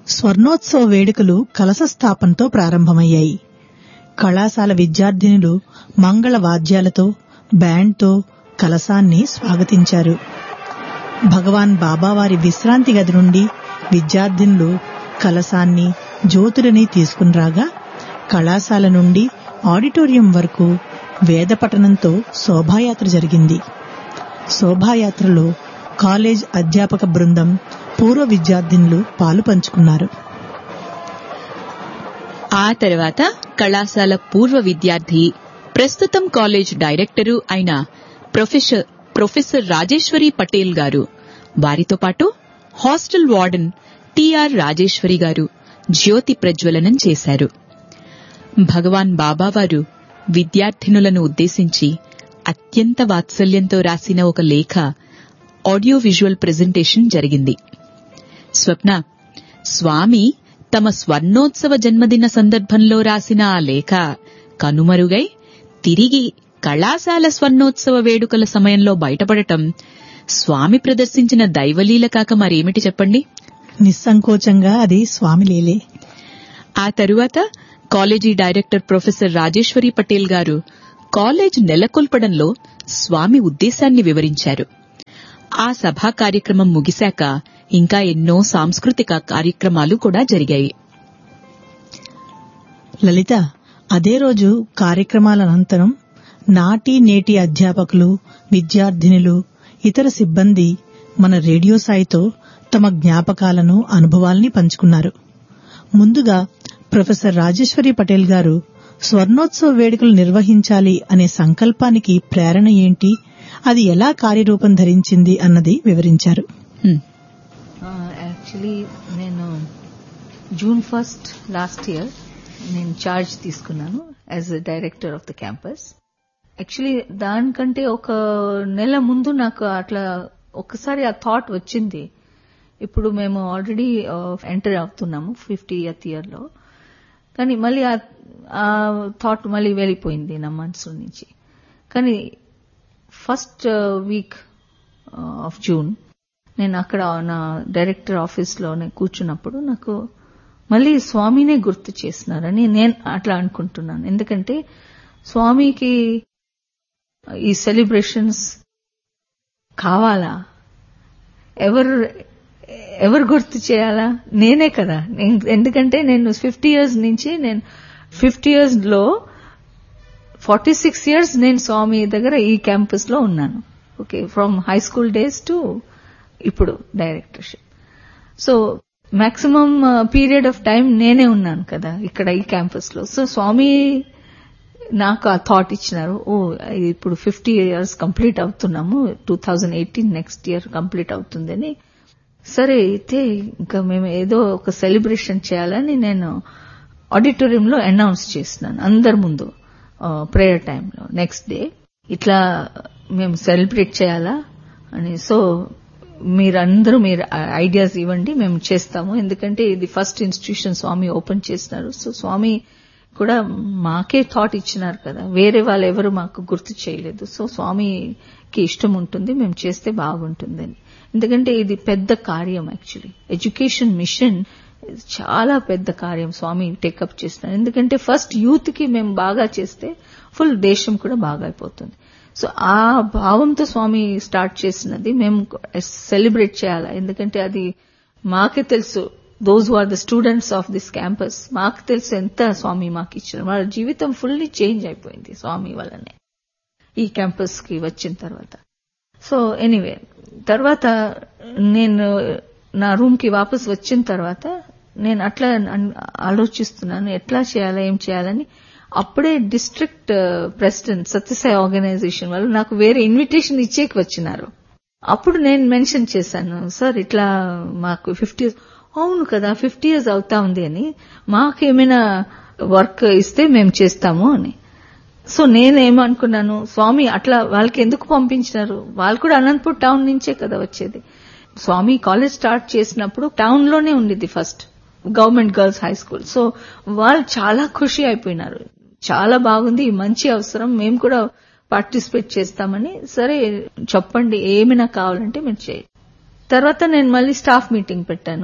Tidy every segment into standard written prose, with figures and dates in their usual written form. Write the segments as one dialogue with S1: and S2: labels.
S1: స్వర్ణోత్సవ వేడుకలు కలశ స్థాపనతో ప్రారంభమయ్యాయి. కళాశాల విద్యార్థినులు మంగళ వాద్యాలతో, బ్యాండ్తో కలశాన్ని స్వాగతించారు. భగవాన్ బాబావారి విశ్రాంతి గది నుండి విద్యార్థినులు కలశాన్ని, జ్యోతులని తీసుకునిరాగా కళాశాల నుండి ఆడిటోరియం వరకు వేద పఠనంతో శోభాయాత్ర జరిగింది. శోభాయాత్రలో కాలేజ్ అధ్యాపక బృందం, పూర్వ విద్యార్థినులు పాలు పంచుకున్నారు.
S2: ఆ తర్వాత కళాశాల పూర్వ విద్యార్థి, ప్రస్తుతం కాలేజ్ డైరెక్టరు అయిన ప్రొఫెసర్ రాజేశ్వరి పటేల్ గారు, వారితో పాటు హాస్టల్ వార్డెన్ టిఆర్ రాజేశ్వరి గారు జ్యోతి ప్రజ్వలనం చేశారు. భగవాన్ బాబావారు విద్యార్థినులను ఉద్దేశించి అత్యంత వాత్సల్యంతో రాసిన ఒక లేఖ ఆడియో విజువల్ ప్రెజెంటేషన్ జరిగింది. స్వప్న, స్వామి తమ స్వర్ణోత్సవ జన్మదిన సందర్భంలో రాసిన ఆ లేఖ కనుమరుగై తిరిగి కళాశాల స్వర్ణోత్సవ వేడుకల సమయంలో బయటపడటం స్వామి ప్రదర్శించిన దైవలీల కాక మరేమిటి చెప్పండి?
S1: నిస్సంకోచంగా అది స్వామి లీలే.
S2: ఆ తరువాత college director professor Rajeshwari Patel గారు కాలేజ్ నెలకొల్పడంలో స్వామి ఉద్దేశాన్ని వివరించారు. ఆ సభా కార్యక్రమం ముగిశాక ఇంకా ఎన్నో సాంస్కృతిక కార్యక్రమాలు కూడా జరిగాయి.
S1: లలిత, అదే రోజు కార్యక్రమాల అనంతరం నాటి నేటి అధ్యాపకులు, విద్యార్థినులు, ఇతర సిబ్బంది మన రేడియో సాయితో తమ జ్ఞాపకాలను, అనుభవాల్ని పంచుకున్నారు. ముందుగా ప్రొఫెసర్ రాజేశ్వరి పటేల్ గారు స్వర్ణోత్సవ వేడుకలు నిర్వహించాలి అనే సంకల్పానికి ప్రేరణ ఏంటి, అది ఎలా కార్యరూపం ధరించింది అన్నది వివరించారు.
S3: యాక్చువల్లీ నేను June 1 లాస్ట్ ఇయర్ నేను చార్జ్ తీసుకున్నాను as a director of the campus. Actually దానికంటే ఒక నెల ముందు నాకు అట్లా ఒకసారి ఆ థాట్ వచ్చింది. ఇప్పుడు మేము ఆల్రెడీ ఎంటర్ అవుతున్నాము 50th ఇయర్లో, కానీ మళ్ళీ ఆ థాట్ మళ్ళీ వెళ్ళిపోయింది నా మనసు నుంచి. కానీ ఫస్ట్ వీక్ ఆఫ్ జూన్ నేను అక్కడ నా డైరెక్టర్ ఆఫీస్లోనే కూర్చున్నప్పుడు నాకు మళ్ళీ స్వామినే గుర్తు చేసినారని నేను అట్లా అనుకుంటున్నాను. ఎందుకంటే స్వామికి ఈ సెలబ్రేషన్స్ కావాలా, ఎవరు గుర్తు చేయాలా? నేనే కదా. ఎందుకంటే నేను 50 years నుంచి, నేను 50 years లో 46 years నేను స్వామి దగ్గర ఈ క్యాంపస్ లో ఉన్నాను. Okay, from high school days to ఇప్పుడు directorship. So maximum period of time నేనే ఉన్నాను కదా ఇక్కడ ఈ క్యాంపస్ లో. సో స్వామి నాకు ఆ థాట్ ఇచ్చినారు, ఇప్పుడు 50 years కంప్లీట్ అవుతున్నాము, 2018 నెక్స్ట్ ఇయర్ కంప్లీట్ అవుతుందని. సరే అయితే ఇంకా మేము ఏదో ఒక సెలబ్రేషన్ చేయాలని నేను ఆడిటోరియంలో అనౌన్స్ చేస్తున్నాను అందరి ముందు ప్రేయర్ టైంలో. నెక్స్ట్ డే ఇట్లా మేము సెలబ్రేట్ చేయాలా అని. సో మీరు ఐడియాస్ ఇవ్వండి, మేము చేస్తాము. ఎందుకంటే ఇది ఫస్ట్ ఇన్స్టిట్యూషన్ స్వామి ఓపెన్ చేసినారు. సో స్వామి కూడా మాకే థాట్ ఇచ్చినారు కదా, వేరే వాళ్ళు ఎవరు మాకు గుర్తు చేయలేదు. సో స్వామికి ఇష్టం ఉంటుంది, మేము చేస్తే బాగుంటుందని. ఎందుకంటే ఇది పెద్ద కార్యం. యాక్చువల్లీ ఎడ్యుకేషన్ మిషన్ చాలా పెద్ద కార్యం స్వామి టేకప్ చేస్తున్నారు. ఎందుకంటే ఫస్ట్ యూత్ కి మేము బాగా చేస్తే ఫుల్ దేశం కూడా బాగా అయిపోతుంది. సో ఆ భావంతో స్వామి స్టార్ట్ చేసినది మేము సెలబ్రేట్ చేయాలా. ఎందుకంటే అది మాకే తెలుసు, those who are the students of this campus, మాకు తెలుసు ఎంత స్వామి మాకు ఇచ్చారు. వాళ్ళ జీవితం ఫుల్లీ చేంజ్ అయిపోయింది స్వామి వల్లనే ఈ క్యాంపస్ కి వచ్చిన తర్వాత. సో ఎనీవే తర్వాత నేను నా రూమ్ కి వాపస్ వచ్చిన తర్వాత నేను అట్లా ఆలోచిస్తున్నాను ఎట్లా చేయాలా, ఏం చేయాలని. అప్పుడే డిస్ట్రిక్ట్ ప్రెసిడెంట్ సత్యసాయి ఆర్గనైజేషన్ వాళ్ళు నాకు వేరే ఇన్విటేషన్ ఇచ్చేకి వచ్చినారు. అప్పుడు నేను మెన్షన్ చేశాను, సార్ ఇట్లా మాకు 50 years, అవును కదా 50 years అవుతా ఉంది అని, మాకేమైనా వర్క్ ఇస్తే మేము చేస్తాము అని. సో నేనేమనుకున్నాను, స్వామి అట్లా వాళ్ళకి ఎందుకు పంపించినారు, వాళ్ళు కూడా అనంతపూర్ టౌన్ నుంచే కదా వచ్చేది. స్వామి కాలేజ్ స్టార్ట్ చేసినప్పుడు టౌన్ లోనే ఉండేది first government girls high school. So వాళ్ళు చాలా ఖుషి అయిపోయినారు, చాలా బాగుంది, మంచి అవసరం, మేము కూడా పార్టిసిపేట్ చేస్తామని. సరే చెప్పండి ఏమైనా కావాలంటే మీరు చేయండి. తర్వాత నేను మళ్ళీ స్టాఫ్ మీటింగ్ పెట్టాను.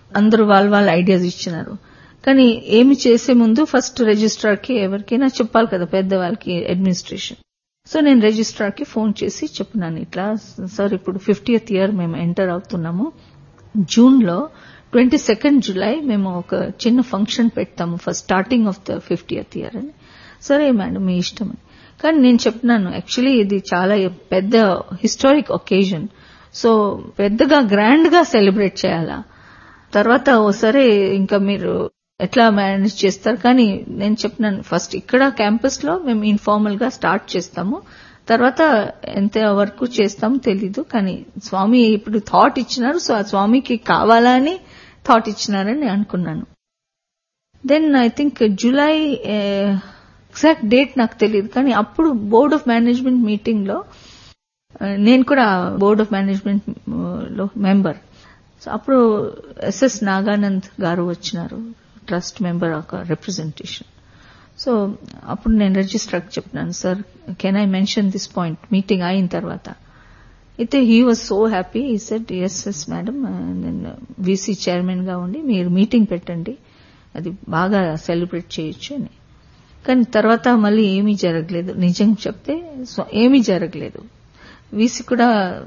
S3: అందరూ వాళ్ళ ఐడియాస్ ఇచ్చినారు. కానీ ఏమి చేసే ముందు ఫస్ట్ రిజిస్ట్రార్ కి ఎవరికైనా చెప్పాలి కదా, పెద్దవాళ్ళకి, అడ్మినిస్ట్రేషన్. సో నేను రిజిస్ట్రార్ కి ఫోన్ చేసి చెప్పినాను, ఇట్లా సార్ ఇప్పుడు 50th ఇయర్ మేము ఎంటర్ అవుతున్నాము, జూన్ లో 22 జులై మేము ఒక చిన్న ఫంక్షన్ పెడతాము first starting of the 50th year అని. సరే మేడం మీ ఇష్టం. కానీ నేను చెప్పినాను, యాక్చువల్లీ ఇది చాలా పెద్ద హిస్టారిక్ ఒకేజన్, సో పెద్దగా గ్రాండ్ గా సెలబ్రేట్ చేయాలా, తర్వాత సరే ఇంకా మీరు ఎట్లా మేనేజ్ చేస్తారు. కానీ నేను చెప్పినాను, ఫస్ట్ ఇక్కడ క్యాంపస్ లో మేము ఇన్ఫార్మల్ గా స్టార్ట్ చేస్తాము, తర్వాత ఎంత వరకు చేస్తామో తెలీదు. కానీ స్వామి ఇప్పుడు థాట్ ఇచ్చినారు, సో ఆ స్వామికి కావాలా అని థాట్ ఇచ్చినారని అనుకున్నాను. Then I think July, exact date నాకు తెలియదు, కానీ అప్పుడు బోర్డ్ ఆఫ్ మేనేజ్మెంట్ మీటింగ్ లో నేను కూడా బోర్డ్ ఆఫ్ మేనేజ్మెంట్ లో మెంబర్. సో అప్పుడు ఎస్ఎస్ నాగానంద్ గారు వచ్చినారు, ట్రస్ట్ మెంబర్ ఒక రిప్రజెంటేషన్. సో అప్పుడు నేను రిజిస్ట్రార్కి చెప్పినాను, sir can I mention this point meeting అయిన తర్వాత. అయితే he was so happy, he said yes madam, నేను వీసీ చైర్మన్ గా ఉండి మీరు మీటింగ్ పెట్టండి, అది బాగా సెలబ్రేట్ చేయొచ్చు అని. కానీ తర్వాత మళ్ళీ ఏమీ జరగలేదు, నిజం చెప్తే ఏమీ జరగలేదు. వీసీ కూడా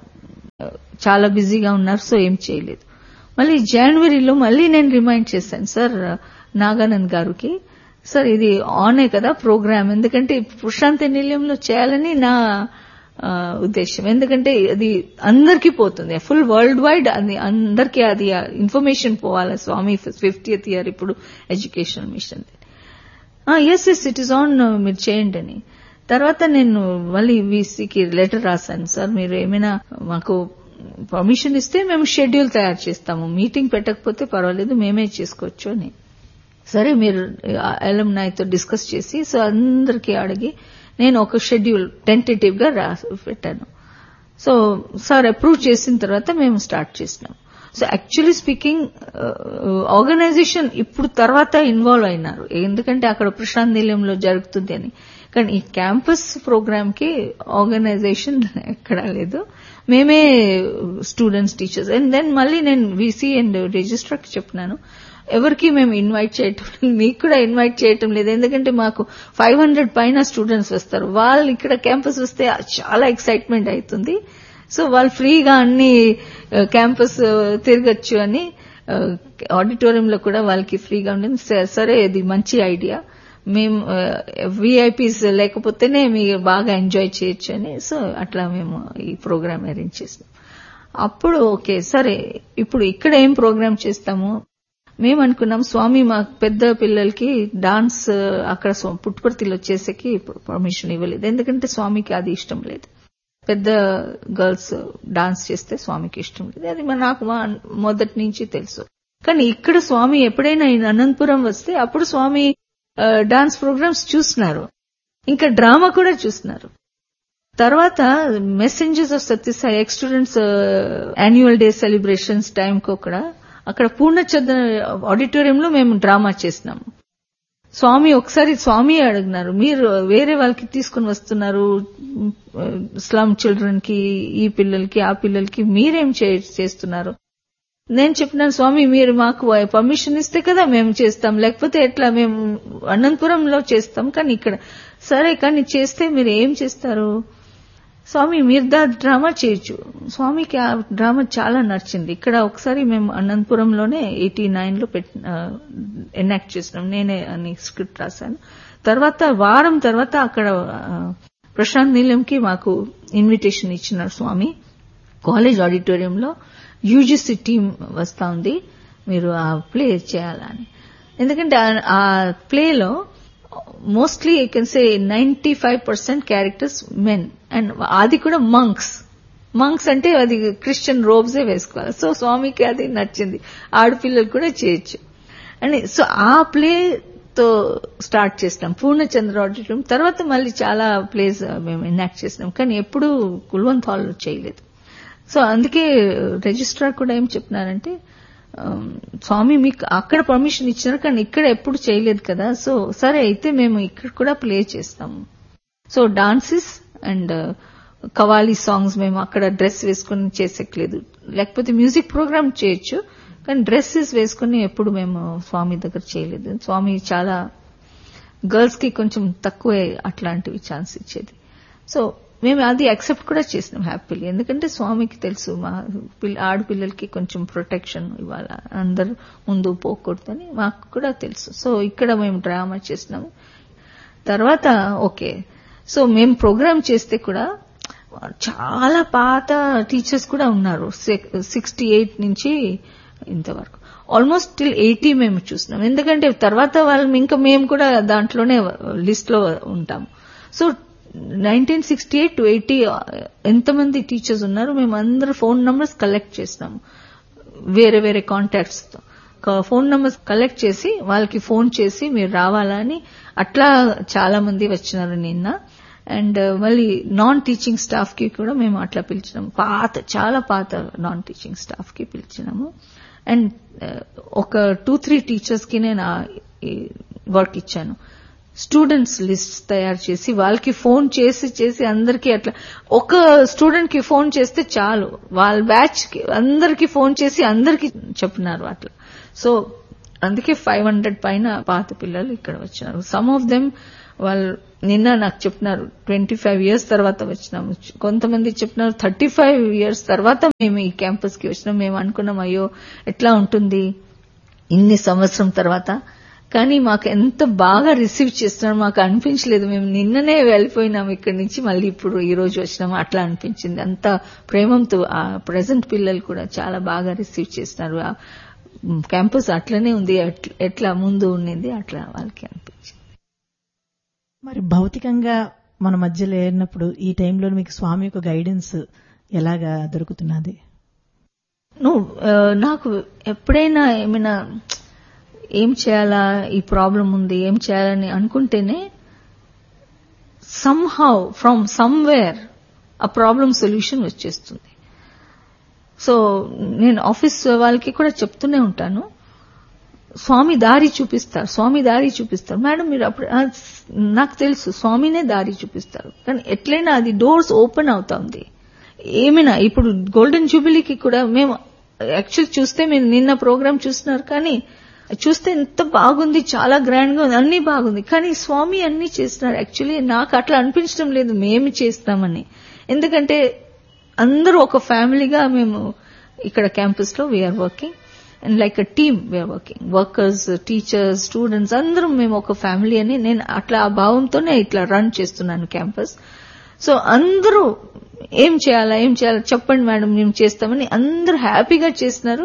S3: చాలా బిజీగా ఉన్నారు, సో ఏం చేయలేదు. మళ్ళీ జనవరిలో మళ్ళీ నేను రిమైండ్ చేశాను సార్ నాగానంద్ గారికి, సార్ ఇది ఆనే కదా ప్రోగ్రామ్, ఎందుకంటే ప్రశాంతి నిలయంలో చేయాలని నా ఉద్దేశం, ఎందుకంటే అది అందరికీ పోతుంది, ఫుల్ వరల్డ్ వైడ్ అది అందరికీ అది ఇన్ఫర్మేషన్ పోవాలి, స్వామి 50th ఇయర్ ఇప్పుడు education machine. Yes it is on, మీరు చేయండి అని. తర్వాత నేను మళ్ళీ వీసీకి లెటర్ రాశాను, సార్ మీరు ఏమైనా మాకు పర్మిషన్ ఇస్తే మేము షెడ్యూల్ తయారు చేస్తాము, మీటింగ్ పెట్టకపోతే పర్వాలేదు మేమే చేసుకోవచ్చు అని. సరే మీరు అలుమ్నాయ్తో డిస్కస్ చేసి, సో అందరికీ అడిగి నేను ఒక షెడ్యూల్ టెంటేటివ్ గా పెట్టాను. సో సార్ అప్రూవ్ చేసిన తర్వాత మేము స్టార్ట్ చేసినాం. సో యాక్చువల్లీ స్పీకింగ్ ఆర్గనైజేషన్ ఇప్పుడు తర్వాత ఇన్వాల్వ్ అయినారు, ఎందుకంటే అక్కడ ప్రశాంత్ నిలయంలో జరుగుతుంది అని. కానీ ఈ క్యాంపస్ ప్రోగ్రామ్ కి ఆర్గనైజేషన్ ఎక్కడా లేదు, మేమే స్టూడెంట్స్, టీచర్స్. అండ్ దెన్ మళ్ళీ నేను వీసీ అండ్ రిజిస్ట్రార్కి చెప్పినాను, ఎవరికి మేము ఇన్వైట్ చేయటం లేదు, మీకు కూడా ఇన్వైట్ చేయటం లేదు, ఎందుకంటే మాకు 500 పైన స్టూడెంట్స్ వస్తారు, వాళ్ళు ఇక్కడ క్యాంపస్ వస్తే చాలా ఎక్సైట్మెంట్ అవుతుంది, సో వాళ్ళు ఫ్రీగా అన్ని క్యాంపస్ తిరగచ్చు అని ఆడిటోరియంలో కూడా వాళ్ళకి ఫ్రీగా ఉంటుంది. సరే ఇది మంచి ఐడియా, మేము విఐపీస్ లేకపోతేనే మీరు బాగా ఎంజాయ్ చేయొచ్చు అని. సో అట్లా మేము ఈ ప్రోగ్రామ్ అరేంజ్ చేస్తాం. అప్పుడు ఓకే సరే ఇప్పుడు ఇక్కడ ఏం ప్రోగ్రామ్ చేస్తాము, మేము అనుకున్నాం స్వామి మా పెద్ద పిల్లలకి డాన్స్ అక్కడ పుట్టుపర్తిలో చేసేకి పర్మిషన్ ఇవ్వలేదు, ఎందుకంటే స్వామికి అది ఇష్టం లేదు, పెద్ద గర్ల్స్ డాన్స్ చేస్తే స్వామికి ఇష్టం లేదు, అది నాకు మొదటి నుంచి తెలుసు. కానీ ఇక్కడ స్వామి ఎప్పుడైనా అనంతపురం వస్తే అప్పుడు స్వామి డాన్స్ ప్రోగ్రామ్స్ చూస్తున్నారు, ఇంకా డ్రామా కూడా చూస్తున్నారు. తర్వాత messengers of Sathya Sai X students annual day celebrations time కు కూడా అక్కడ పూర్ణచంద్ర ఆడిటోరియంలో మేము డ్రామా చేసినాము. స్వామి ఒకసారి స్వామి అడిగినారు, మీరు వేరే వాళ్ళకి తీసుకుని వస్తున్నారు స్లమ్ చిల్డ్రన్ కి, ఈ పిల్లలకి ఆ పిల్లలకి, మీరేం చేస్తున్నారు? నేను చెప్పినాను స్వామి మీరు మాకు పర్మిషన్ ఇస్తే కదా మేము చేస్తాం, లేకపోతే ఎట్లా, మేము అనంతపురంలో చేస్తాం కానీ ఇక్కడ. సరే కానీ చేస్తే మీరు ఏం చేస్తారు స్వామి, మీరు డ్రామా చేయొచ్చు. స్వామికి ఆ డ్రామా చాలా నచ్చింది. ఇక్కడ ఒకసారి మేము అనంతపురంలోనే 89లో ఎనాక్ట్ చేసినాం, నేనే అని స్క్రిప్ట్ రాశాను. తర్వాత వారం తర్వాత అక్కడ ప్రశాంత్ నిలయంకి మాకు ఇన్విటేషన్ ఇచ్చినారు స్వామి, కాలేజ్ ఆడిటోరియంలో యూజీసీ టీం వస్తా ఉంది, మీరు ఆ ప్లే చేయాలని. ఎందుకంటే ఆ ప్లేలో mostly you can say 95% characters men, and అది కూడా మంక్స్ అంటే అది క్రిస్టియన్ రోబ్సే వేసుకోవాలి. సో స్వామికి అది నచ్చింది, ఆడపిల్లలు కూడా చేయొచ్చు అని. సో ఆ ప్లే తో స్టార్ట్ చేసినాం పూర్ణచంద్ర ఆడిటోరియం. తర్వాత మళ్ళీ చాలా ప్లేస్ మేము ఎనాక్ట్ చేసినాం, కానీ ఎప్పుడూ కుల్వంత్ హాల్లో చేయలేదు. సో అందుకే రిజిస్ట్రార్ కూడా ఏం చెప్పినారంటే, స్వామి మీకు అక్కడ పర్మిషన్ ఇచ్చినారు కానీ ఇక్కడ ఎప్పుడు చేయలేదు కదా, సో సరే అయితే మేము ఇక్కడ కూడా ప్లే చేస్తాము. సో డాన్సెస్ అండ్ కవాలి సాంగ్స్ మేము అక్కడ డ్రెస్ వేసుకుని చేసేయలేదు, లేకపోతే మ్యూజిక్ ప్రోగ్రామ్ చేయొచ్చు కానీ డ్రెస్సెస్ వేసుకుని ఎప్పుడు మేము స్వామి దగ్గర చేయలేదు. స్వామి చాలా గర్ల్స్ కి కొంచెం తక్కువే అట్లాంటివి ఛాన్స్ ఇచ్చేది. సో మేము అది యాక్సెప్ట్ కూడా చేసినాం హ్యాపీలీ. ఎందుకంటే స్వామికి తెలుసు మా ఆడపిల్లలకి కొంచెం ప్రొటెక్షన్ ఇవ్వాలా, అందరు ముందు పోకూడదని మాకు కూడా తెలుసు. సో ఇక్కడ మేము డ్రామా చేసినాము. తర్వాత ఓకే, సో మేము ప్రోగ్రామ్ చేస్తే కూడా చాలా పాత టీచర్స్ కూడా ఉన్నారు. 68 నుంచి ఇంతవరకు ఆల్మోస్ట్ టిల్ 80 మేము చూసినాం. ఎందుకంటే తర్వాత వాళ్ళు ఇంకా మేము కూడా దాంట్లోనే లిస్ట్ లో ఉంటాము. సో 1968 to 80 ఎంతమంది టీచర్స్ ఉన్నారు, మేము అందరూ ఫోన్ నంబర్స్ కలెక్ట్ చేసినాము. వేరే వేరే కాంటాక్ట్స్ తో ఫోన్ నంబర్స్ కలెక్ట్ చేసి వాళ్ళకి ఫోన్ చేసి మీరు రావాలా అని అట్లా చాలా మంది వచ్చినారు నిన్న. అండ్ మళ్ళీ నాన్ టీచింగ్ స్టాఫ్ కి కూడా మేము అట్లా పిలిచినాము. చాలా పాత నాన్ టీచింగ్ స్టాఫ్ కి పిలిచినాము. అండ్ ఒక 2-3 టీచర్స్ కి నేను వర్క్ ఇచ్చాను. స్టూడెంట్స్ లిస్ట్ తయారు చేసి వాళ్ళకి ఫోన్ చేసి అందరికీ అట్లా ఒక స్టూడెంట్ కి ఫోన్ చేస్తే చాలు, వాళ్ళ బ్యాచ్ కి అందరికీ ఫోన్ చేసి అందరికీ చెప్పినారు అట్లా. సో అందుకే 500 పైన పాత పిల్లలు ఇక్కడ వచ్చినారు. సమ్ ఆఫ్ దెమ్ వాళ్ళు నిన్న నాకు చెప్పినారు 25 years తర్వాత వచ్చినాము. కొంతమంది చెప్పినారు 35 years తర్వాత మేము ఈ క్యాంపస్ కి వచ్చినాం. మేము అనుకున్నాం అయ్యో ఎట్లా ఉంటుంది ఇన్ని సంవత్సరం తర్వాత, కానీ మాకు ఎంత బాగా రిసీవ్ చేస్తున్నారు మాకు అనిపించలేదు. మేము నిన్ననే వెళ్ళిపోయినాం ఇక్కడి నుంచి, మళ్ళీ ఇప్పుడు ఈ రోజు వచ్చినాము అట్లా అనిపించింది. అంత ప్రేమంతో ఆ ప్రెసెంట్ పిల్లలు కూడా చాలా బాగా రిసీవ్ చేస్తున్నారు. క్యాంపస్ అట్లనే ఉంది, ఎట్లా ముందు ఉండింది అట్లా వాళ్ళకి అనిపించింది.
S1: మరి భౌతికంగా మన మధ్య లేనప్పుడు ఈ టైంలో మీకు స్వామి యొక్క గైడెన్స్ ఎలాగా దొరుకుతున్నది?
S3: నాకు ఎప్పుడైనా ఏమైనా ఏం చేయాలా, ఈ ప్రాబ్లం ఉంది ఏం చేయాలని అనుకుంటేనే somehow from somewhere ఆ ప్రాబ్లం సొల్యూషన్ వచ్చేస్తుంది. సో నేను ఆఫీస్ వాళ్ళకి కూడా చెప్తూనే ఉంటాను, స్వామి దారి చూపిస్తారు మేడం మీరు అప్పుడు. నాకు తెలుసు స్వామినే దారి చూపిస్తారు, కానీ ఎట్లయినా అది డోర్స్ ఓపెన్ అవుతా ఉంది. ఏమైనా ఇప్పుడు గోల్డెన్ జూబిలీకి కూడా మేము యాక్చువల్ చూస్తే మీరు నిన్న ప్రోగ్రామ్ చూస్తున్నారు, కానీ చూస్తే ఎంత బాగుంది, చాలా గ్రాండ్ గా ఉంది, అన్ని బాగుంది, కానీ స్వామి అన్ని చేస్తున్నారు. యాక్చువల్లీ నాకు అట్లా అనిపించడం లేదు మేము చేస్తామని. ఎందుకంటే అందరూ ఒక ఫ్యామిలీగా మేము ఇక్కడ క్యాంపస్ లో we are working and like a team we're working. Workers, teachers, students అందరం మేము ఒక ఫ్యామిలీ అని నేను అట్లా ఆ భావంతోనే ఇట్లా రన్ చేస్తున్నాను క్యాంపస్. సో అందరూ ఏం చేయాలా చెప్పండి మేడం మేము చేస్తామని అందరూ హ్యాపీగా చేస్తున్నారు.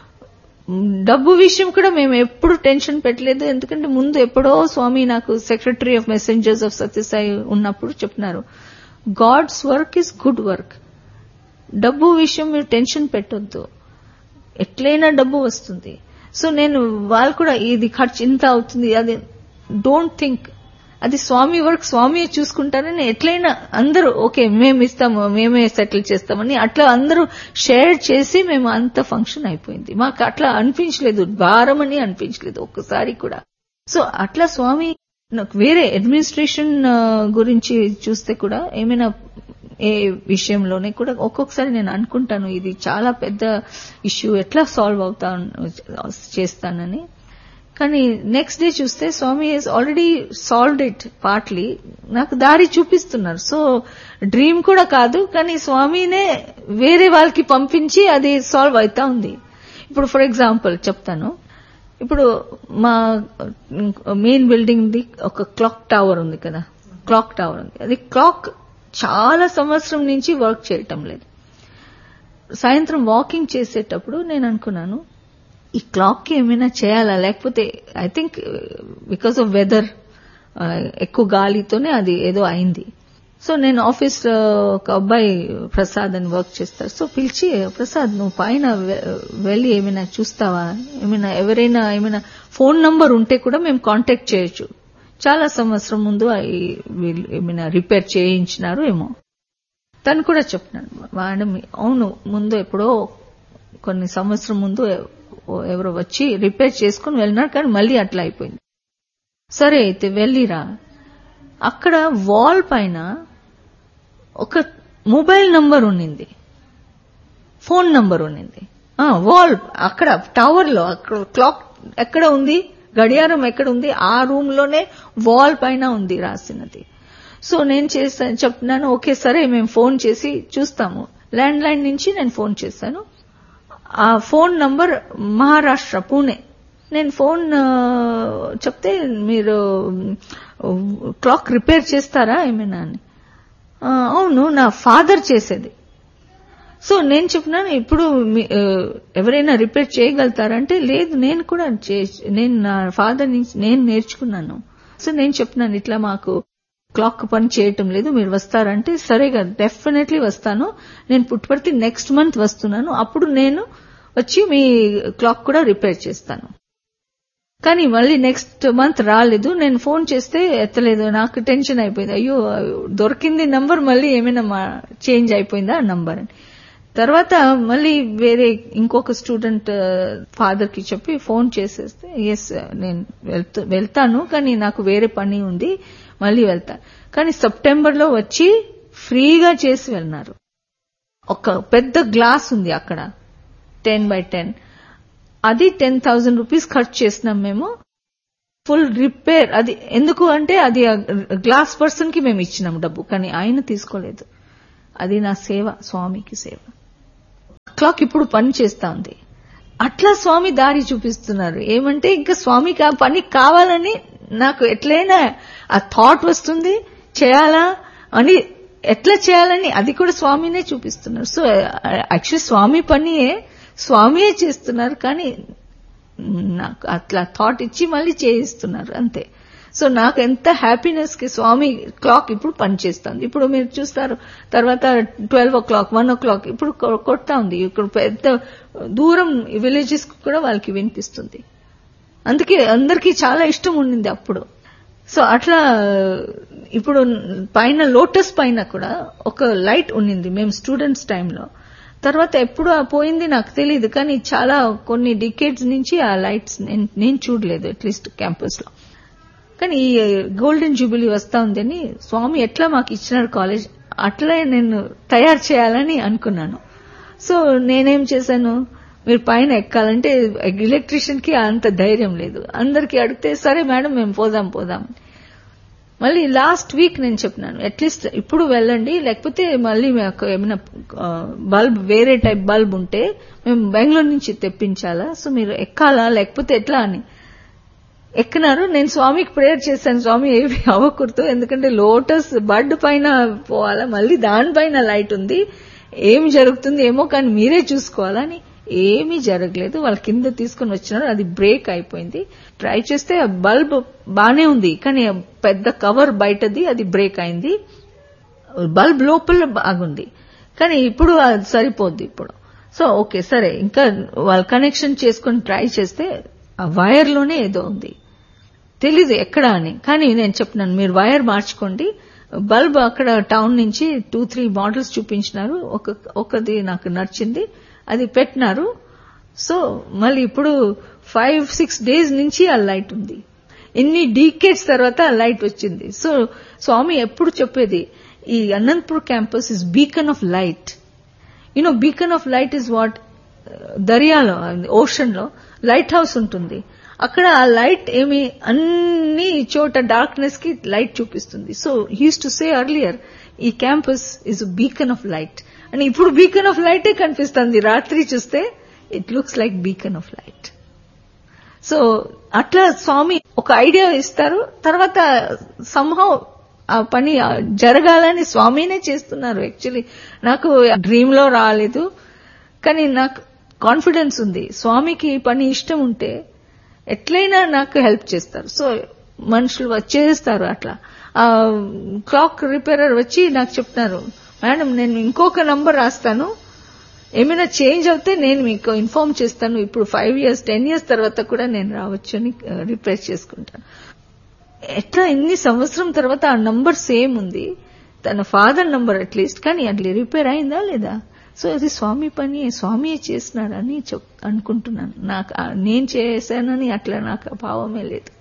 S3: డబ్బు విషయం కూడా మేము ఎప్పుడు టెన్షన్ పెట్టలేదు, ఎందుకంటే ముందు ఎప్పుడో స్వామి నాకు secretary of messengers of Sathya Sai ఉన్నప్పుడు చెప్పినారు, God's work is good work. డబ్బు విషయం మీరు టెన్షన్ పెట్టొద్దు, ఎట్లయినా డబ్బు వస్తుంది. సో నేను వాళ్ళు కూడా ఇది ఖర్చు ఇంత అవుతుంది అది డోంట్ థింక్, అది స్వామి వర్క్ స్వామి చూసుకుంటారని ఎట్లయినా అందరూ ఓకే మేము ఇస్తాము మేమే సెటిల్ చేస్తామని అట్లా అందరూ షేర్ చేసి మేము అంత ఫంక్షన్ అయిపోయింది. మాకు అట్లా అనిపించలేదు, భారం అని అనిపించలేదు ఒక్కసారి కూడా. సో అట్లా స్వామి నాకు వేరే అడ్మినిస్ట్రేషన్ గురించి చూస్తే కూడా ఏమైనా ఏ విషయంలోనే కూడా ఒక్కొక్కసారి నేను అనుకుంటాను ఇది చాలా పెద్ద ఇష్యూ ఎట్లా సాల్వ్ చేస్తానని, కానీ నెక్స్ట్ డే చూస్తే స్వామి Hess already solved it partly, నాకు దారి చూపిస్తున్నారు. సో డ్రీమ్ కూడా కాదు, కానీ స్వామినే వేరే వాళ్ళకి పంపించి అది సాల్వ్ అవుతా ఉంది. ఇప్పుడు ఫర్ ఎగ్జాంపుల్ చెప్తాను, ఇప్పుడు మా మెయిన్ బిల్డింగ్ ది ఒక క్లాక్ టవర్ ఉంది కదా, క్లాక్ టవర్ ఉంది, అది క్లాక్ చాలా సంవత్సరం నుంచి వర్క్ చేయటం లేదు. సాయంత్రం వాకింగ్ చేసేటప్పుడు నేను అనుకున్నాను ఈ క్లాక్ కి ఏమైనా చేయాలా, లేకపోతే I think because of weather ఎక్కువ గాలితోనే అది ఏదో అయింది. సో నేను ఆఫీస్ ఒక అబ్బాయి ప్రసాద్ అని వర్క్ చేస్తారు, సో పిలిచి ప్రసాద్ నువ్వు పైన వెళ్ళి ఏమైనా చూస్తావా, ఎవరైనా ఏమైనా ఫోన్ నంబర్ ఉంటే కూడా మేము కాంటాక్ట్ చేయొచ్చు, చాలా సంవత్సరం ముందు ఏమైనా రిపేర్ చేయించినారు ఏమో. తను కూడా చెప్పినాడు మేడం అవును ముందు ఎప్పుడో కొన్ని సంవత్సరం ముందు ఎవరో వచ్చి రిపేర్ చేసుకుని వెళ్ళినారు, కానీ మళ్ళీ అట్లా అయిపోయింది. సరే అయితే వెళ్ళిరా, అక్కడ వాల్ పైన ఒక మొబైల్ నంబర్ ఉన్నింది, ఫోన్ నంబర్ ఉన్నింది, వాల్ అక్కడ టవర్ లో అక్కడ క్లాక్ ఎక్కడ ఉంది, గడియారం ఎక్కడ ఉంది, ఆ రూమ్ లోనే వాల్ పైన ఉంది రాసినది. సో నేను చెప్తున్నాను, ఓకే సరే మేము ఫోన్ చేసి చూస్తాము. ల్యాండ్ లైన్ నుంచి నేను ఫోన్ చేశాను. ఆ ఫోన్ నంబర్ మహారాష్ట్ర, పూణే. నేను ఫోన్ చెప్తే మీరు క్లాక్ రిపేర్ చేస్తారా ఏమైనా అని. అవును, నా ఫాదర్ చేసేది. సో నేను చెప్పినాను, ఇప్పుడు ఎవరైనా రిపేర్ చేయగలుగుతారంటే లేదు, నేను కూడా నేను నా ఫాదర్ నుంచి నేను నేర్చుకున్నాను. సో నేను చెప్పినాను, ఇట్లా మాకు క్లాక్ పని చేయటం లేదు, మీరు వస్తారంటే సరేగా డెఫినెట్లీ వస్తాను, నేను పుట్టుపర్తి నెక్స్ట్ మంత్ వస్తున్నాను, అప్పుడు నేను వచ్చి మీ క్లాక్ కూడా రిపేర్ చేస్తాను. కానీ మళ్ళీ నెక్స్ట్ మంత్ రాలేదు. నేను ఫోన్ చేస్తే ఎత్తలేదు. నాకు టెన్షన్ అయిపోయింది, అయ్యో దొరికింది నంబర్, మళ్ళీ ఏమైనా చేంజ్ అయిపోయిందా ఆ నంబర్ అని. తర్వాత మళ్ళీ వేరే ఇంకొక స్టూడెంట్ ఫాదర్ కి చెప్పి ఫోన్ చేసేస్తే, ఎస్ నేను వెళ్తాను కానీ నాకు వేరే పని ఉంది, మళ్ళీ వెళ్తాను. కానీ సెప్టెంబర్ లో వచ్చి ఫ్రీగా చేసి వెళ్ళినారు. ఒక పెద్ద గ్లాస్ ఉంది అక్కడ 10x10, అది 10,000 రూపీస్ ఖర్చు చేసినాం మేము. Full repair. అది ఎందుకు అంటే అది గ్లాస్ పర్సన్ కి మేము ఇచ్చినాం డబ్బు, కానీ ఆయన తీసుకోలేదు. అది నా సేవ, స్వామికి సేవ. క్లాక్ ఇప్పుడు పని చేస్తా ఉంది. అట్లా స్వామి దారి చూపిస్తున్నారు. ఏమంటే ఇంకా స్వామికి ఆ పని కావాలని నాకు ఎట్లయినా ఆ థాట్ వస్తుంది, చేయాలా అని, ఎట్లా చేయాలని అది కూడా స్వామినే చూపిస్తున్నారు. సో యాక్చువల్లీ స్వామి పనియే స్వామియే చేస్తున్నారు, కానీ నాకు అట్లా థాట్ ఇచ్చి మళ్ళీ చేయిస్తున్నారు అంతే. సో నాకు ఎంత హ్యాపీనెస్ కి స్వామి క్లాక్ ఇప్పుడు పనిచేస్తుంది. ఇప్పుడు మీరు చూస్తారు, తర్వాత 12 o'clock 1 o'clock ఇప్పుడు కొడతా ఉంది. ఇక్కడ పెద్ద దూరం విలేజెస్ కు కూడా వాళ్ళకి వినిపిస్తుంది. అందుకే అందరికీ చాలా ఇష్టం ఉండింది అప్పుడు. సో అట్లా ఇప్పుడు పైన లోటస్ పైన కూడా ఒక లైట్ ఉండింది మేము స్టూడెంట్స్ టైంలో. తర్వాత ఎప్పుడు పోయింది నాకు తెలియదు, కానీ చాలా కొన్ని డికేడ్స్ నుంచి ఆ లైట్స్ నేను చూడలేదు అట్లీస్ట్ క్యాంపస్ లో. కానీ ఈ గోల్డెన్ జూబిలీ వస్తా ఉందని స్వామి ఎట్లా మాకు ఇచ్చినారు కాలేజ్, అట్లా నేను తయారు చేయాలని అనుకున్నాను. సో నేనేం చేశాను, మీరు పైన ఎక్కాలంటే ఎలక్ట్రీషియన్ కి అంత ధైర్యం లేదు. అందరికీ అడిగితే సరే మేడం మేము పోదాం. మళ్ళీ లాస్ట్ వీక్ నేను చెప్పినాను, అట్లీస్ట్ ఇప్పుడు వెళ్ళండి, లేకపోతే మళ్ళీ మాకు ఏమైనా బల్బ్ వేరే టైప్ బల్బ్ ఉంటే మేము బెంగళూరు నుంచి తెప్పించాలా, సో మీరు ఎక్కాలా లేకపోతే ఎట్లా అని. ఎక్కినారు. నేను స్వామికి ప్రేయర్ చేశాను, స్వామి ఏమి అవ్వకూడదు, ఎందుకంటే లోటస్ బడ్ పైన పోవాలా, మళ్ళీ దానిపైన లైట్ ఉంది, ఏమి జరుగుతుంది ఏమో కానీ మీరే చూసుకోవాలని. ఏమీ జరగలేదు. వాళ్ళ కింద తీసుకుని వచ్చినారు, అది బ్రేక్ అయిపోయింది. ట్రై చేస్తే ఆ బల్బ్ బానే ఉంది, కానీ పెద్ద కవర్ బయటది అది బ్రేక్ అయింది. బల్బ్ లోపల బాగుంది, కానీ ఇప్పుడు అది సరిపోద్ది ఇప్పుడు. సో ఓకే సరే, ఇంకా వాళ్ళు కనెక్షన్ చేసుకుని ట్రై చేస్తే ఆ వైర్ లోనే ఏదో ఉంది, తెలీదు ఎక్కడ అని. కానీ నేను చెప్పినాను, మీరు వైర్ మార్చుకోండి. బల్బ్ అక్కడ టౌన్ నుంచి 2-3 మోడల్స్ చూపించినారు, ఒకది నాకు నచ్చింది, అది పెట్టినారు. సో మళ్ళీ ఇప్పుడు 5-6 days నుంచి ఆ లైట్ ఉంది. ఎన్ని డీకేడ్స్ తర్వాత ఆ లైట్ వచ్చింది. సో స్వామి ఎప్పుడు చెప్పేది, ఈ Anantapur campus is beacon of light. You know beacon of light is what, దరియాలో ocean లో లైట్ హౌస్ ఉంటుంది, అక్కడ ఆ లైట్ ఏమి అన్ని చోట డార్క్నెస్ కి లైట్ చూపిస్తుంది. So he used to say earlier, ఈ campus is beacon of light అని. ఇప్పుడు బీకన్ ఆఫ్ లైటే కనిపిస్తుంది, రాత్రి చూస్తే it looks like beacon of light. So అట్లా స్వామి ఒక ఐడియా ఇస్తారు, తర్వాత సంహౌ ఆ పని జరగాలని స్వామినే చేస్తున్నారు. యాక్చువల్లీ నాకు డ్రీమ్ లో రాలేదు, కానీ నాకు కాన్ఫిడెన్స్ ఉంది, స్వామికి ఈ పని ఇష్టం ఉంటే ఎట్లయినా నాకు హెల్ప్ చేస్తారు. సో మనుషులు వచ్చేస్తారు. అట్లా క్లాక్ రిపేరర్ వచ్చి నాకు చెప్తున్నారు, మేడం నేను ఇంకొక నంబర్ రాస్తాను, ఏమైనా చేంజ్ అవుతే నేను మీకు ఇన్ఫార్మ్ చేస్తాను, ఇప్పుడు 5 years 10 years తర్వాత కూడా నేను రావచ్చు అని రిపేర్ చేసుకుంటాను. ఎట్లా ఇన్ని సంవత్సరం తర్వాత ఆ నంబర్ సేమ్ ఉంది, తన ఫాదర్ నంబర్ అట్లీస్ట్, కానీ అట్లా రిపేర్ అయిందా లేదా. సో ఇది స్వామి పని, స్వామియే చేసినారని అనుకుంటున్నాను. నాకు నేను చేశానని అట్లా నాకు భావమే లేదు.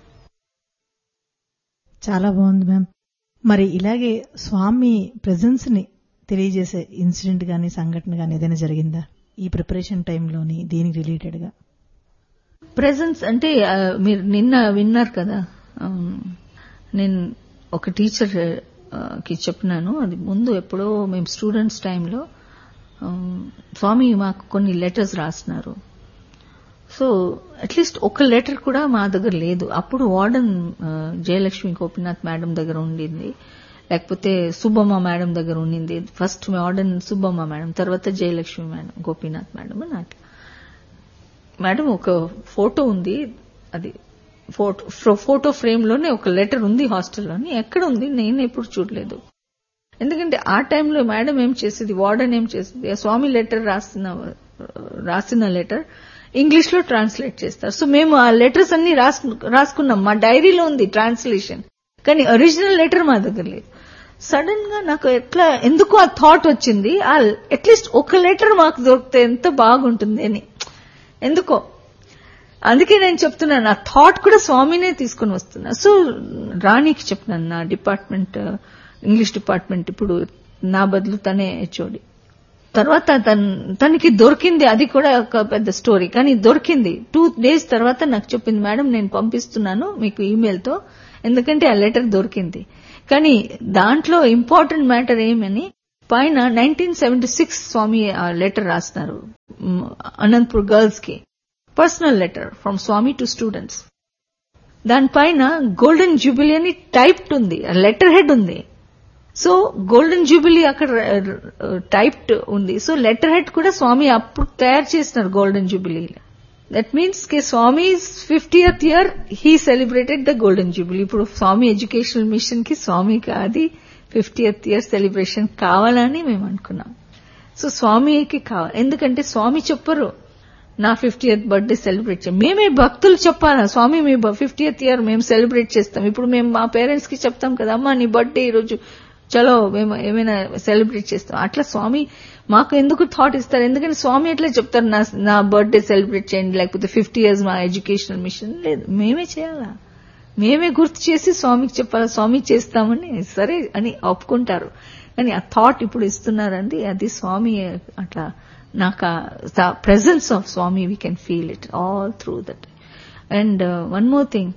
S1: చాలా బాగుంది మ్యామ్. మరి ఇలాగే స్వామి ప్రెజెన్స్ ని తెలియజేసే ఇన్సిడెంట్ గానీ సంఘటన గానీ ఏదైనా జరిగిందా ఈ ప్రిపరేషన్ టైంలోని దీనికి రిలేటెడ్ గా?
S3: ప్రెజెన్స్ అంటే మీరు నిన్న విన్నారు కదా, నేను ఒక టీచర్ కి చెప్పినాను. అది ముందు ఎప్పుడో మేము స్టూడెంట్స్ టైంలో స్వామి మాకు కొన్ని లెటర్స్ రాసినారు. సో అట్లీస్ట్ ఒక లెటర్ కూడా మా దగ్గర లేదు. అప్పుడు వార్డెన్ జయలక్ష్మి గోపీనాథ్ మేడం దగ్గర ఉండింది, లేకపోతే సుబ్బమ్మ మేడం దగ్గర ఉండింది. ఫస్ట్ వార్డెన్ సుబ్బమ్మ మేడం, తర్వాత జయలక్ష్మి మేడం, గోపీనాథ్ మేడం అని అట్లా. మేడం ఒక ఫోటో ఉంది, అది ఫోటో ఫ్రేమ్ లోనే ఒక లెటర్ ఉంది హాస్టల్లోని. ఎక్కడ ఉంది నేను ఎప్పుడు చూడలేదు. ఎందుకంటే ఆ టైంలో మేడం ఏం చేసేది, వార్డెన్ ఏం చేసేది, స్వామి లెటర్ రాసిన లెటర్ ఇంగ్లీష్ లో ట్రాన్స్లేట్ చేస్తారు. సో మేము ఆ లెటర్స్ అన్ని రాసుకున్నాం, మా డైరీలో ఉంది ట్రాన్స్లేషన్, కానీ ఒరిజినల్ లెటర్ మా దగ్గర లేదు. సడన్ గా నాకు ఎందుకు ఆ థాట్ వచ్చింది, అట్లీస్ట్ ఒక లెటర్ మాకు దొరికితే ఎంత బాగుంటుంది అని. ఎందుకో అందుకే నేను చెప్తున్నాను, ఆ థాట్ కూడా స్వామినే తీసుకుని వస్తున్నా. సో రాణికి చెప్పినాను, నా డిపార్ట్మెంట్ ఇంగ్లీష్ డిపార్ట్మెంట్ ఇప్పుడు నా బదులు తనే హెచ్ఓడి. తర్వాత తనకి దొరికింది, అది కూడా ఒక పెద్ద స్టోరీ, కానీ దొరికింది. 2 days తర్వాత నాకు చెప్పింది, మేడం నేను పంపిస్తున్నాను మీకు ఈమెయిల్తో, ఎందుకంటే ఆ లెటర్ దొరికింది. కానీ దాంట్లో ఇంపార్టెంట్ మ్యాటర్ ఏమని, పైన 1976 స్వామి ఆ లెటర్ రాస్తున్నారు అనంతపూర్ గర్ల్స్ కి, personal letter from Swamy to students. దానిపైన గోల్డెన్ జూబిలీ అని టైప్డ్ ఉంది, లెటర్ హెడ్ ఉంది. సో గోల్డెన్ జూబిలీ అక్కడ టైప్డ్ ఉంది. సో లెటర్ హెడ్ కూడా స్వామి అప్పుడు తయారు చేసినారు golden jubilee. That means K Swamy 50th year he celebrated the golden jubilee. ఇప్పుడు స్వామి ఎడ్యుకేషనల్ మిషన్ కి స్వామికి అది 50th year సెలబ్రేషన్ కావాలని మేము అనుకున్నాం. సో స్వామికి కావాలి, ఎందుకంటే స్వామి చెప్పరు నా 50th బర్త్డే సెలబ్రేట్ చేయం, మేమే భక్తులు చెప్పాలా, స్వామి మీ 50th year మేము సెలబ్రేట్ చేస్తాం. ఇప్పుడు మేము మా పేరెంట్స్ కి చెప్తాం కదా, అమ్మా నీ బర్త్డే ఈరోజు చలో మేము ఏమైనా సెలబ్రేట్ చేస్తాం. అట్లా స్వామి మాకు ఎందుకు థాట్ ఇస్తారు, ఎందుకంటే స్వామి ఎట్లా చెప్తారు నా బర్త్డే సెలబ్రేట్ చేయండి, లేకపోతే 50 years మా ఎడ్యుకేషనల్ మిషన్. లేదు, మేమే చేయాలా, మేమే గుర్తు చేసి స్వామికి చెప్పాలా, స్వామి చేస్తామని సరే అని ఒప్పుకుంటారు. కానీ ఆ థాట్ ఇప్పుడు ఇస్తున్నారండి, అది స్వామి అట్లా నాకు the presence of Swamy we can feel it all through that. And one more thing,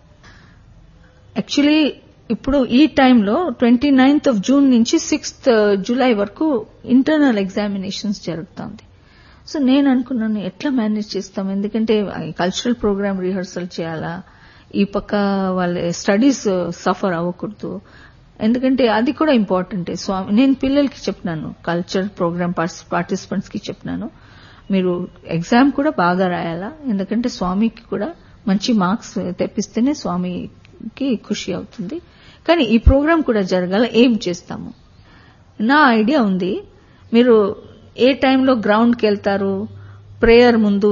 S3: actually ఇప్పుడు ఈ టైంలో 29th of June నుంచి 6th July వరకు ఇంటర్నల్ ఎగ్జామినేషన్స్ జరుగుతుంది. సో నేను అనుకున్నాను ఎట్లా మేనేజ్ చేస్తాం, ఎందుకంటే కల్చరల్ ప్రోగ్రామ్ రిహర్సల్ చేయాలా, ఈ పక్క వాళ్ళ స్టడీస్ సఫర్ అవ్వకూడదు, ఎందుకంటే అది కూడా ఇంపార్టెంటే. స్వామి నేను పిల్లలకి చెప్పినాను, కల్చర్ ప్రోగ్రామ్ పార్టిసిపెంట్స్ కి చెప్పినాను, మీరు ఎగ్జామ్ కూడా బాగా రాయాలా, ఎందుకంటే స్వామికి కూడా మంచి మార్క్స్ తెప్పిస్తేనే స్వామికి ఖుషి అవుతుంది. కానీ ఈ ప్రోగ్రామ్ కూడా జరగాల, ఏం చేస్తాము. నా ఐడియా ఉంది, మీరు ఏ టైంలో గ్రౌండ్కి వెళ్తారు, ప్రేయర్ ముందు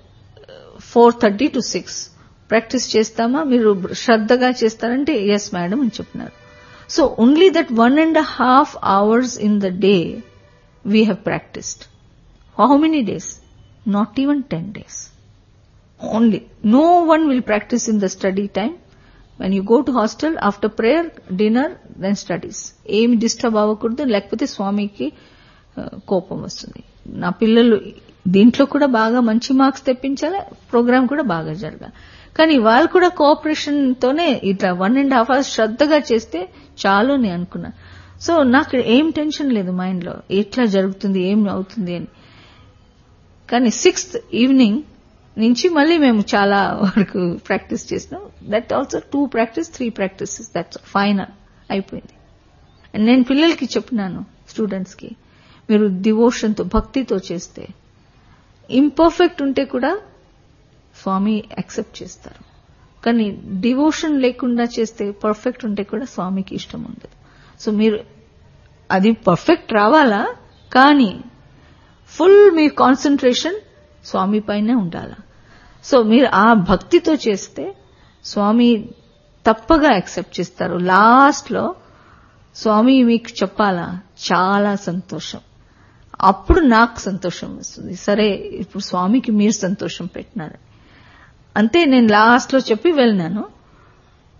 S3: 4:30 to 6 ప్రాక్టీస్ చేస్తామా, మీరు శ్రద్ధగా చేస్తారంటే ఎస్ మేడం అని చెప్పినారు. So only that 1.5 hours in the day we have practiced. How many days? Not even 10 days. Only. No one will practice in the study time. When you go to hostel, after prayer, dinner, then studies. ఏమి disturb అవ్వకూడదు, లేకపోతే స్వామికి కోపం వస్తుంది. నా పిల్లలు దీంట్లో కూడా బాగా మంచి మార్క్స్ తెప్పించాలి, ప్రోగ్రామ్ కూడా బాగా జరగాలి. కానీ వాళ్ళు కూడా కోఆపరేషన్ తోనే ఇట్లా 1.5 hours శ్రద్ధగా చేస్తే చాలు అని అనుకున్నా. సో నాకు ఏం టెన్షన్ లేదు మైండ్ లో, ఎట్లా జరుగుతుంది ఏం అవుతుంది అని. కానీ 6th evening నుంచి మళ్ళీ మేము చాలా వరకు ప్రాక్టీస్ చేసినాం. That also 2 practice 3 practices, that's final అయిపోయింది. నేను పిల్లలకి చెప్పినాను, స్టూడెంట్స్ కి, మీరు డివోషన్తో భక్తితో చేస్తే ఇంపర్ఫెక్ట్ ఉంటే కూడా స్వామి యాక్సెప్ట్ చేస్తారు, కానీ డివోషన్ లేకుండా చేస్తే పర్ఫెక్ట్ ఉంటే కూడా స్వామికి ఇష్టం ఉండదు. సో మీరు అది పర్ఫెక్ట్ రావాలా, కానీ ఫుల్ మీ కాన్సన్ట్రేషన్ స్వామి పైనే ఉండాలా. సో మీరు ఆ భక్తితో చేస్తే స్వామి తప్పగా యాక్సెప్ట్ చేస్తారు. లాస్ట్ లో స్వామి మీకు చెప్పాలా, చాలా సంతోషం, అప్పుడు నాకు సంతోషం వస్తుంది. సరే ఇప్పుడు స్వామికి మీరు సంతోషం పెట్టినారు అంతే. నేను లాస్ట్ లో చెప్పి వెళ్ళినాను.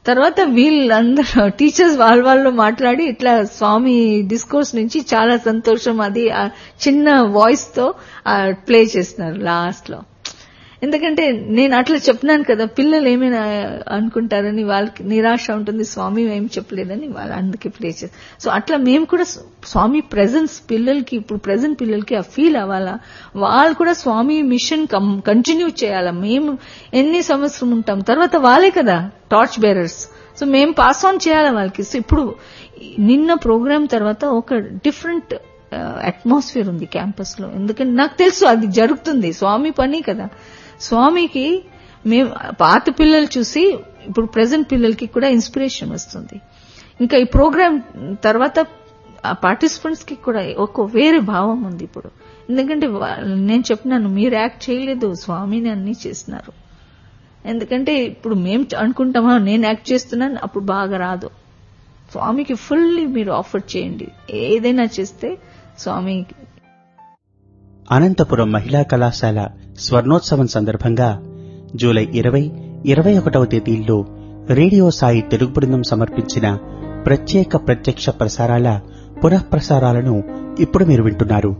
S3: తర్వాత వీళ్ళందరూ టీచర్స్ వాళ్ళు మాట్లాడి ఇట్లా స్వామి డిస్కోర్స్ నుంచి చాలా సంతోషం అది చిన్న వాయిస్ తో ప్లే చేస్తున్నారు లాస్ట్ లో. ఎందుకంటే నేను అట్లా చెప్పినాను కదా, పిల్లలు ఏమైనా అనుకుంటారని వాళ్ళకి నిరాశ ఉంటుంది, స్వామి ఏం చెప్పలేదని వాళ్ళు అందుకే ప్లే చేస్తారు. సో అట్లా మేము కూడా స్వామి ప్రెజెన్స్ పిల్లలకి, ఇప్పుడు ప్రెజెంట్ పిల్లలకి ఆ ఫీల్ అవ్వాలా, వాళ్ళు కూడా స్వామి మిషన్ కంటిన్యూ చేయాలా. మేము ఎన్ని సంవత్సరం ఉంటాం, తర్వాత వాళ్ళే కదా టార్చ్ బేరర్స్. సో మేము పాస్ ఆన్ చేయాలా వాళ్ళకి. సో ఇప్పుడు నిన్న ప్రోగ్రామ్ తర్వాత ఒక డిఫరెంట్ అట్మాస్ఫియర్ ఉంది క్యాంపస్ లో. ఎందుకంటే నాకు తెలుసు అది జరుగుతుంది, స్వామి పని కదా. స్వామికి మేము పాత పిల్లలు చూసి ఇప్పుడు ప్రెజెంట్ పిల్లలకి కూడా ఇన్స్పిరేషన్ వస్తుంది. ఇంకా ఈ ప్రోగ్రామ్ తర్వాత పార్టిసిపెంట్స్ కి కూడా ఒక వేరే భావం ఉంది ఇప్పుడు. ఎందుకంటే నేను చెప్పినాను, మీరు యాక్ట్ చేయలేదు, స్వామిని అన్ని చేస్తున్నారు. ఎందుకంటే ఇప్పుడు మేము అనుకుంటామా నేను యాక్ట్ చేస్తున్నాను, అప్పుడు బాగా రాదు. స్వామికి ఫుల్లీ మీరు ఆఫర్ చేయండి, ఏదైనా చేస్తే స్వామి.
S4: అనంతపురం మహిళా కళాశాల స్వర్ణోత్సవం సందర్భంగా జూలై 20, 21వ తేదీల్లో రేడియో సాయి తెలుగు బృందం సమర్పించిన ప్రత్యేక ప్రత్యక్ష ప్రసారాల పునఃప్రసారాలను ఇప్పుడు మీరు వింటున్నారు.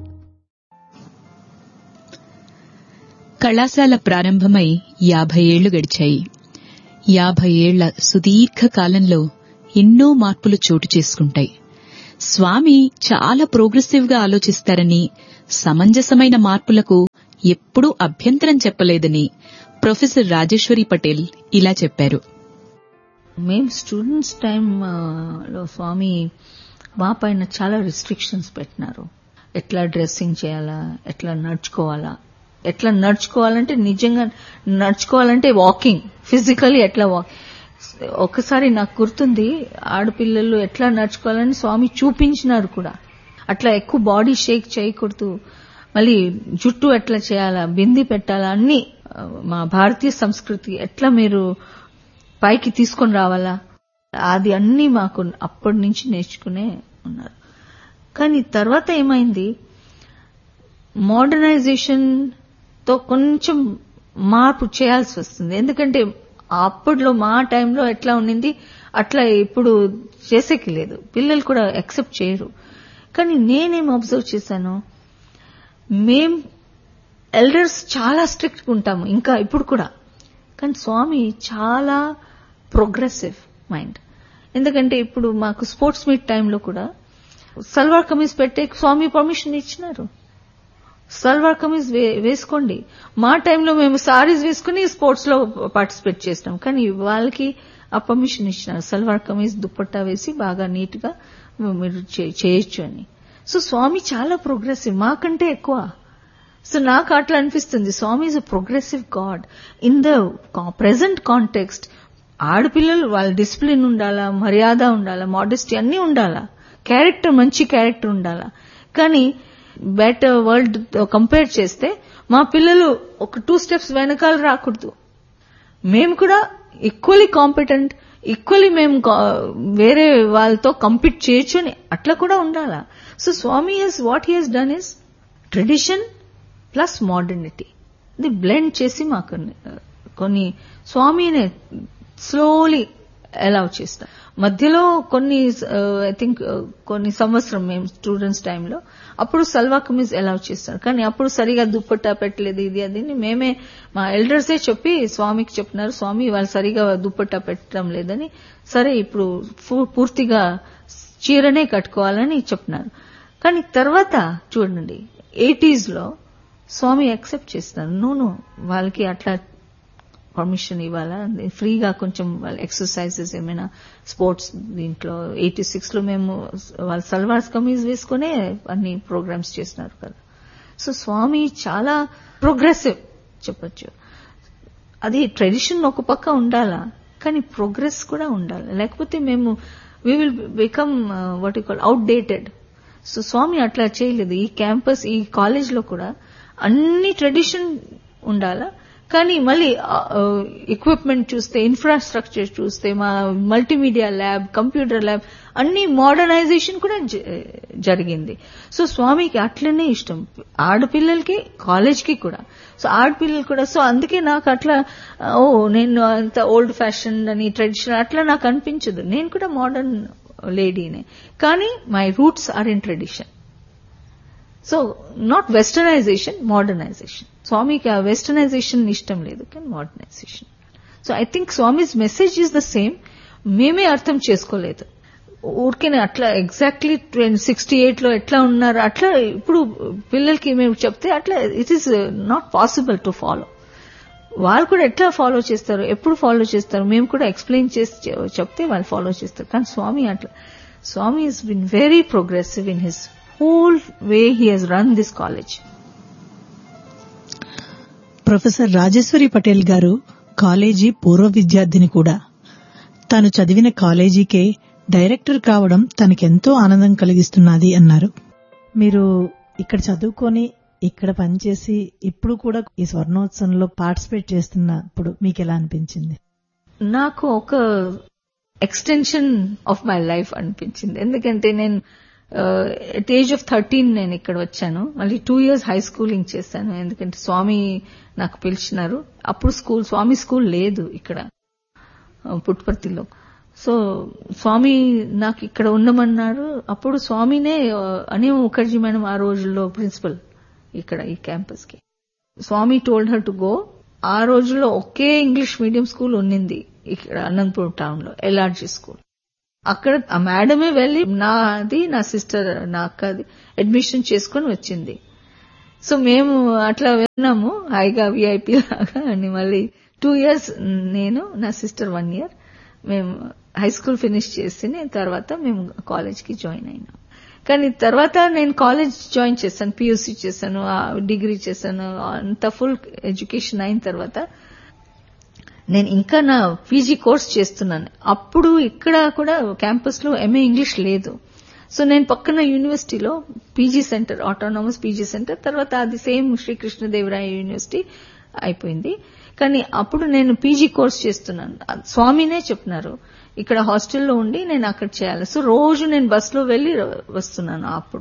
S2: కళాశాల ప్రారంభమై 50 ఏళ్లు గడిచాయి. 50 ఏళ్ల సుదీర్ఘ కాలంలో ఎన్నో మార్పులు చోటు చేసుకుంటాయి. స్వామి చాలా ప్రోగ్రెసివ్ గా ఆలోచిస్తారని, సమంజసమైన మార్పులకు ఎప్పుడూ అభ్యంతరం చెప్పలేదని ప్రొఫెసర్ రాజేశ్వరి పటేల్ ఇలా చెప్పారు.
S3: మేము స్టూడెంట్స్ టైంలో స్వామి మా పైన చాలా రిస్ట్రిక్షన్స్ పెట్టినారు. ఎట్లా డ్రెస్సింగ్ చేయాలా, ఎట్లా నడుచుకోవాలంటే నిజంగా నడుచుకోవాలంటే వాకింగ్, ఫిజికల్లీ ఎట్లా ఒకసారి నాకు గుర్తుంది, ఆడపిల్లలు ఎట్లా నడుచుకోవాలని స్వామి చూపించినారు కూడా. అట్లా ఎక్కువ బాడీ షేక్ చేయకూడదు, మళ్ళీ జుట్టు ఎట్లా చేయాలా, బింది పెట్టాలా, అన్ని మా భారతీయ సంస్కృతి ఎట్లా మీరు పైకి తీసుకొని రావాలా, అది అన్ని మాకు అప్పటి నుంచి నేర్చుకునే ఉన్నారు. కానీ తర్వాత ఏమైంది, మోడర్నైజేషన్ తో కొంచెం మార్పు చేయాల్సి వస్తుంది. ఎందుకంటే అప్పట్లో మా టైంలో ఎట్లా ఉండింది అట్లా ఇప్పుడు చేసేకి లేదు, పిల్లలు కూడా యాక్సెప్ట్ చేయరు. కానీ నేనేం అబ్జర్వ్ చేశాను, మేం ఎల్డర్స్ చాలా స్ట్రిక్ట్ ఉంటాము ఇంకా ఇప్పుడు కూడా, కానీ స్వామి చాలా ప్రోగ్రెసివ్ మైండ్. ఎందుకంటే ఇప్పుడు మాకు స్పోర్ట్స్ మీట్ టైంలో కూడా సల్వార్ కమీజ్ పెట్టే స్వామి పర్మిషన్ ఇచ్చినారు. సల్వార్ కమీజ్ వేసుకోండి. మా టైంలో మేము సారీస్ వేసుకుని స్పోర్ట్స్ లో పార్టిసిపేట్ చేస్తాం, కానీ వాళ్ళకి ఆ పర్మిషన్ ఇచ్చినారు, సల్వార్ కమీజ్ దుప్పట్టా వేసి బాగా నీట్ గా మీరు చేయొచ్చు అని. సో స్వామి చాలా ప్రోగ్రెసివ్, మాకంటే ఎక్కువ. సో నాకు అట్లా అనిపిస్తుంది, స్వామి is a progressive God. In the present context ఆడపిల్లలు వాళ్ళ డిసిప్లిన్ ఉండాలా, మర్యాద ఉండాలా, మోడెస్టీ అన్ని ఉండాలా, క్యారెక్టర్ మంచి క్యారెక్టర్ ఉండాలా. కానీ బెటర్ వరల్డ్ కంపేర్ చేస్తే మా పిల్లలు ఒక 2 స్టెప్స్ వెనకాల రాకూడదు. మేము కూడా ఈక్వల్లీ కాంపిటెంట్, ఈక్వల్లీ మేము వేరే వాళ్ళతో కంపీట్ చేయొచ్చు అని అట్లా కూడా ఉండాలా. So Swamy what he Hess done is tradition plus modernity ఇది బ్లెండ్ చేసి మాకు కొన్ని స్వామినే స్లోలీ అలౌ చేస్తాం. మధ్యలో కొన్ని ఐ థింక్ కొన్ని సంవత్సరం మేము స్టూడెంట్స్ టైంలో అప్పుడు సల్వార్ కమీజ్ అలౌ చేస్తారు, కానీ అప్పుడు సరిగా దుప్పట్టా పెట్టలేదు, ఇది అది మేమే మా ఎల్డర్సే చెప్పి స్వామికి చెప్పినారు, స్వామి వాళ్ళు సరిగా దుప్పట్టా పెట్టడం లేదని, సరే ఇప్పుడు పూర్తిగా చీరనే కట్టుకోవాలని చెప్పినారు. కానీ తర్వాత చూడండి 80s లో స్వామి యాక్సెప్ట్ చేస్తున్నారు, నో వాళ్ళకి అట్లా పర్మిషన్ ఇవ్వాలా, ఫ్రీగా కొంచెం వాళ్ళ ఎక్సర్సైజెస్ ఏమైనా స్పోర్ట్స్ దీంట్లో 86 లో మేము వాళ్ళ సల్వార్ కమీజ్ వేసుకునే అన్ని ప్రోగ్రామ్స్ చేస్తున్నారు కదా. సో స్వామి చాలా ప్రోగ్రెసివ్ చెప్పొచ్చు. అది ట్రెడిషన్ ఒక పక్క ఉండాలా, కానీ ప్రోగ్రెస్ కూడా ఉండాలి, లేకపోతే మేము we will become what you call outdated. So స్వామి అట్లా చేయలేదు. ఈ క్యాంపస్ ఈ కాలేజ్ లో కూడా అన్ని ట్రెడిషన్ ఉండాలా, కానీ మళ్ళీ ఎక్విప్మెంట్ చూస్తే, ఇన్ఫ్రాస్ట్రక్చర్ చూస్తే, మా మల్టీమీడియా ల్యాబ్, కంప్యూటర్ ల్యాబ్ అన్ని మోడర్నైజేషన్ కూడా జరిగింది. సో స్వామికి అట్లనే ఇష్టం, ఆడపిల్లలకి కాలేజ్కి కూడా. సో ఆడపిల్లలు కూడా, సో అందుకే నాకు అట్లా నేను అంత ఓల్డ్ ఫ్యాషన్ అని ట్రెడిషనల్ అట్లా నాకు అనిపించదు. నేను కూడా మోడర్న్ లేడీనే, కానీ my roots are in tradition. So not westernisation, modernisation. స్వామికి ఆ వెస్టర్నైజేషన్ ఇష్టం లేదు, కానీ modernisation. So I think Swami's message is the same, మేమే అర్థం చేసుకోలేదు. ఊరికేనే అట్లా ఎగ్జాక్ట్లీ 68 లో ఎట్లా ఉన్నారు అట్లా ఇప్పుడు పిల్లలకి మేము చెప్తే అట్లా it is not possible to follow. వాళ్ళు కూడా ఎట్లా ఫాలో చేస్తారు, ఎప్పుడు ఫాలో చేస్తారు, మేము కూడా ఎక్స్ప్లెయిన్ చేసి చెప్తే వాళ్ళు ఫాలో చేస్తారు. కానీ స్వామి అట్లా, స్వామి has been very progressive in his whole way he has run this college.
S1: Professor Rajeshwari Patel గారు కాలేజీ పూర్వ విద్యార్థిని కూడా. తాను చదివిన కాలేజీకే డైరెక్టర్ కావడం తనకెంతో ఆనందం కలిగిస్తున్నది అన్నారు. మీరు ఇక్కడ చదువుకొని ఇక్కడ పనిచేసి ఇప్పుడు కూడా ఈ స్వర్ణోత్సవంలో పార్టిసిపేట్ చేస్తున్నప్పుడు మీకు ఎలా అనిపించింది?
S3: నాకు ఒక ఎక్స్టెన్షన్ ఆఫ్ మై లైఫ్ అనిపించింది. ఎందుకంటే నేను ఎట్ ఏజ్ ఆఫ్ 13 నేను ఇక్కడ వచ్చాను. మళ్ళీ 2 years హై స్కూలింగ్ చేశాను. ఎందుకంటే స్వామి నాకు పిలిచినారు. అప్పుడు స్వామి స్కూల్ లేదు ఇక్కడ పుట్టపర్తిలో. సో స్వామి నాకు ఇక్కడ ఉండమన్నారు. అప్పుడు స్వామినే అనిల్ ముఖర్జీ మేడం ఆ రోజుల్లో ప్రిన్సిపల్ ఇక్కడ ఈ క్యాంపస్ కి. స్వామి టోల్డ్ హర్ టు గో. ఆ రోజుల్లో ఒకే ఇంగ్లీష్ మీడియం స్కూల్ ఉన్నింది ఇక్కడ అనంతపూర్ టౌన్ లో, ఎల్ఆర్జీ స్కూల్. అక్కడ ఆ మేడమే వెళ్లి నా సిస్టర్ నా అక్కది అడ్మిషన్ చేసుకుని వచ్చింది. సో మేము అట్లా విన్నాము హాయిగా విఐపీ లాగా అని. మళ్ళీ 2 years నేను, నా సిస్టర్ 1 year మేము హై స్కూల్ ఫినిష్ చేసి తర్వాత మేము కాలేజ్ కి జాయిన్ అయినాం. కానీ తర్వాత నేను కాలేజ్ జాయిన్ చేశాను, పియూసీ చేశాను, డిగ్రీ చేశాను. అంత ఫుల్ ఎడ్యుకేషన్ అయిన తర్వాత నేను ఇంకా నా పీజీ కోర్స్ చేస్తున్నాను. అప్పుడు ఇక్కడ కూడా క్యాంపస్ లో ఎంఏ ఇంగ్లీష్ లేదు. సో నేను పక్కన యూనివర్సిటీలో PG centre, autonomous PG centre, తర్వాత అది సేమ్ శ్రీకృష్ణదేవరాయ యూనివర్సిటీ అయిపోయింది. కానీ అప్పుడు నేను పీజీ కోర్స్ చేస్తున్నాను. స్వామినే చెప్పినారు ఇక్కడ హాస్టల్లో ఉండి నేను అక్కడ చేయాలి. సో రోజు నేను బస్లో వెళ్లి వస్తున్నాను. అప్పుడు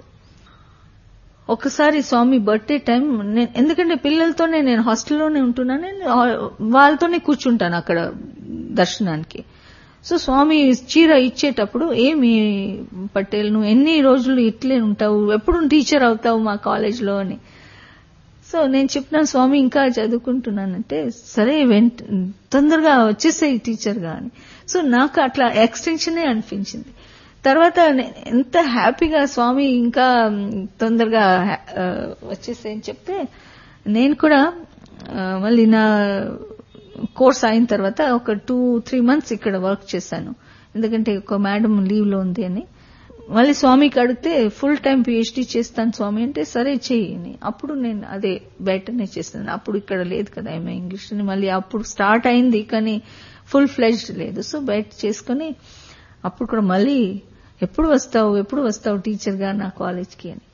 S3: ఒకసారి స్వామి బర్త్డే టైం, ఎందుకంటే పిల్లలతోనే నేను హాస్టల్లోనే ఉంటున్నాను, వాళ్ళతోనే కూర్చుంటాను అక్కడ దర్శనానికి. సో స్వామి చీర ఇచ్చేటప్పుడు, ఏమి పటేల్ నువ్వు ఎన్ని రోజులు ఇట్లే ఉంటావు, ఎప్పుడు టీచర్ అవుతావు మా కాలేజ్లో అని. సో నేను చెప్పినాను స్వామి ఇంకా చదువుకుంటున్నానంటే, సరే తొందరగా వచ్చేసాయి టీచర్గా అని. సో నాకు అట్లా ఎక్స్టెన్షనే అనిపించింది. తర్వాత ఎంత హ్యాపీగా స్వామి ఇంకా తొందరగా వచ్చేసాయని చెప్తే, నేను కూడా మళ్ళీ నా కోర్స్ అయిన తర్వాత ఒక 2-3 months ఇక్కడ వర్క్ చేశాను. ఎందుకంటే ఒక మేడం లీవ్ లో ఉంది అని. మళ్ళీ స్వామికి అడిగితే ఫుల్ టైం పిహెచ్డీ చేస్తాను స్వామి అంటే, సరే చెయ్యి. అప్పుడు నేను అదే బయటనే చేస్తాను. అప్పుడు ఇక్కడ లేదు కదా ఎంఏ ఇంగ్లీష్ అని. మళ్ళీ అప్పుడు స్టార్ట్ అయింది కానీ ఫుల్ ఫ్లెజ్డ్ లేదు. సో బయట చేసుకుని అప్పుడు కూడా మళ్ళీ ఎప్పుడు వస్తావు టీచర్గా నా కాలేజ్కి అని.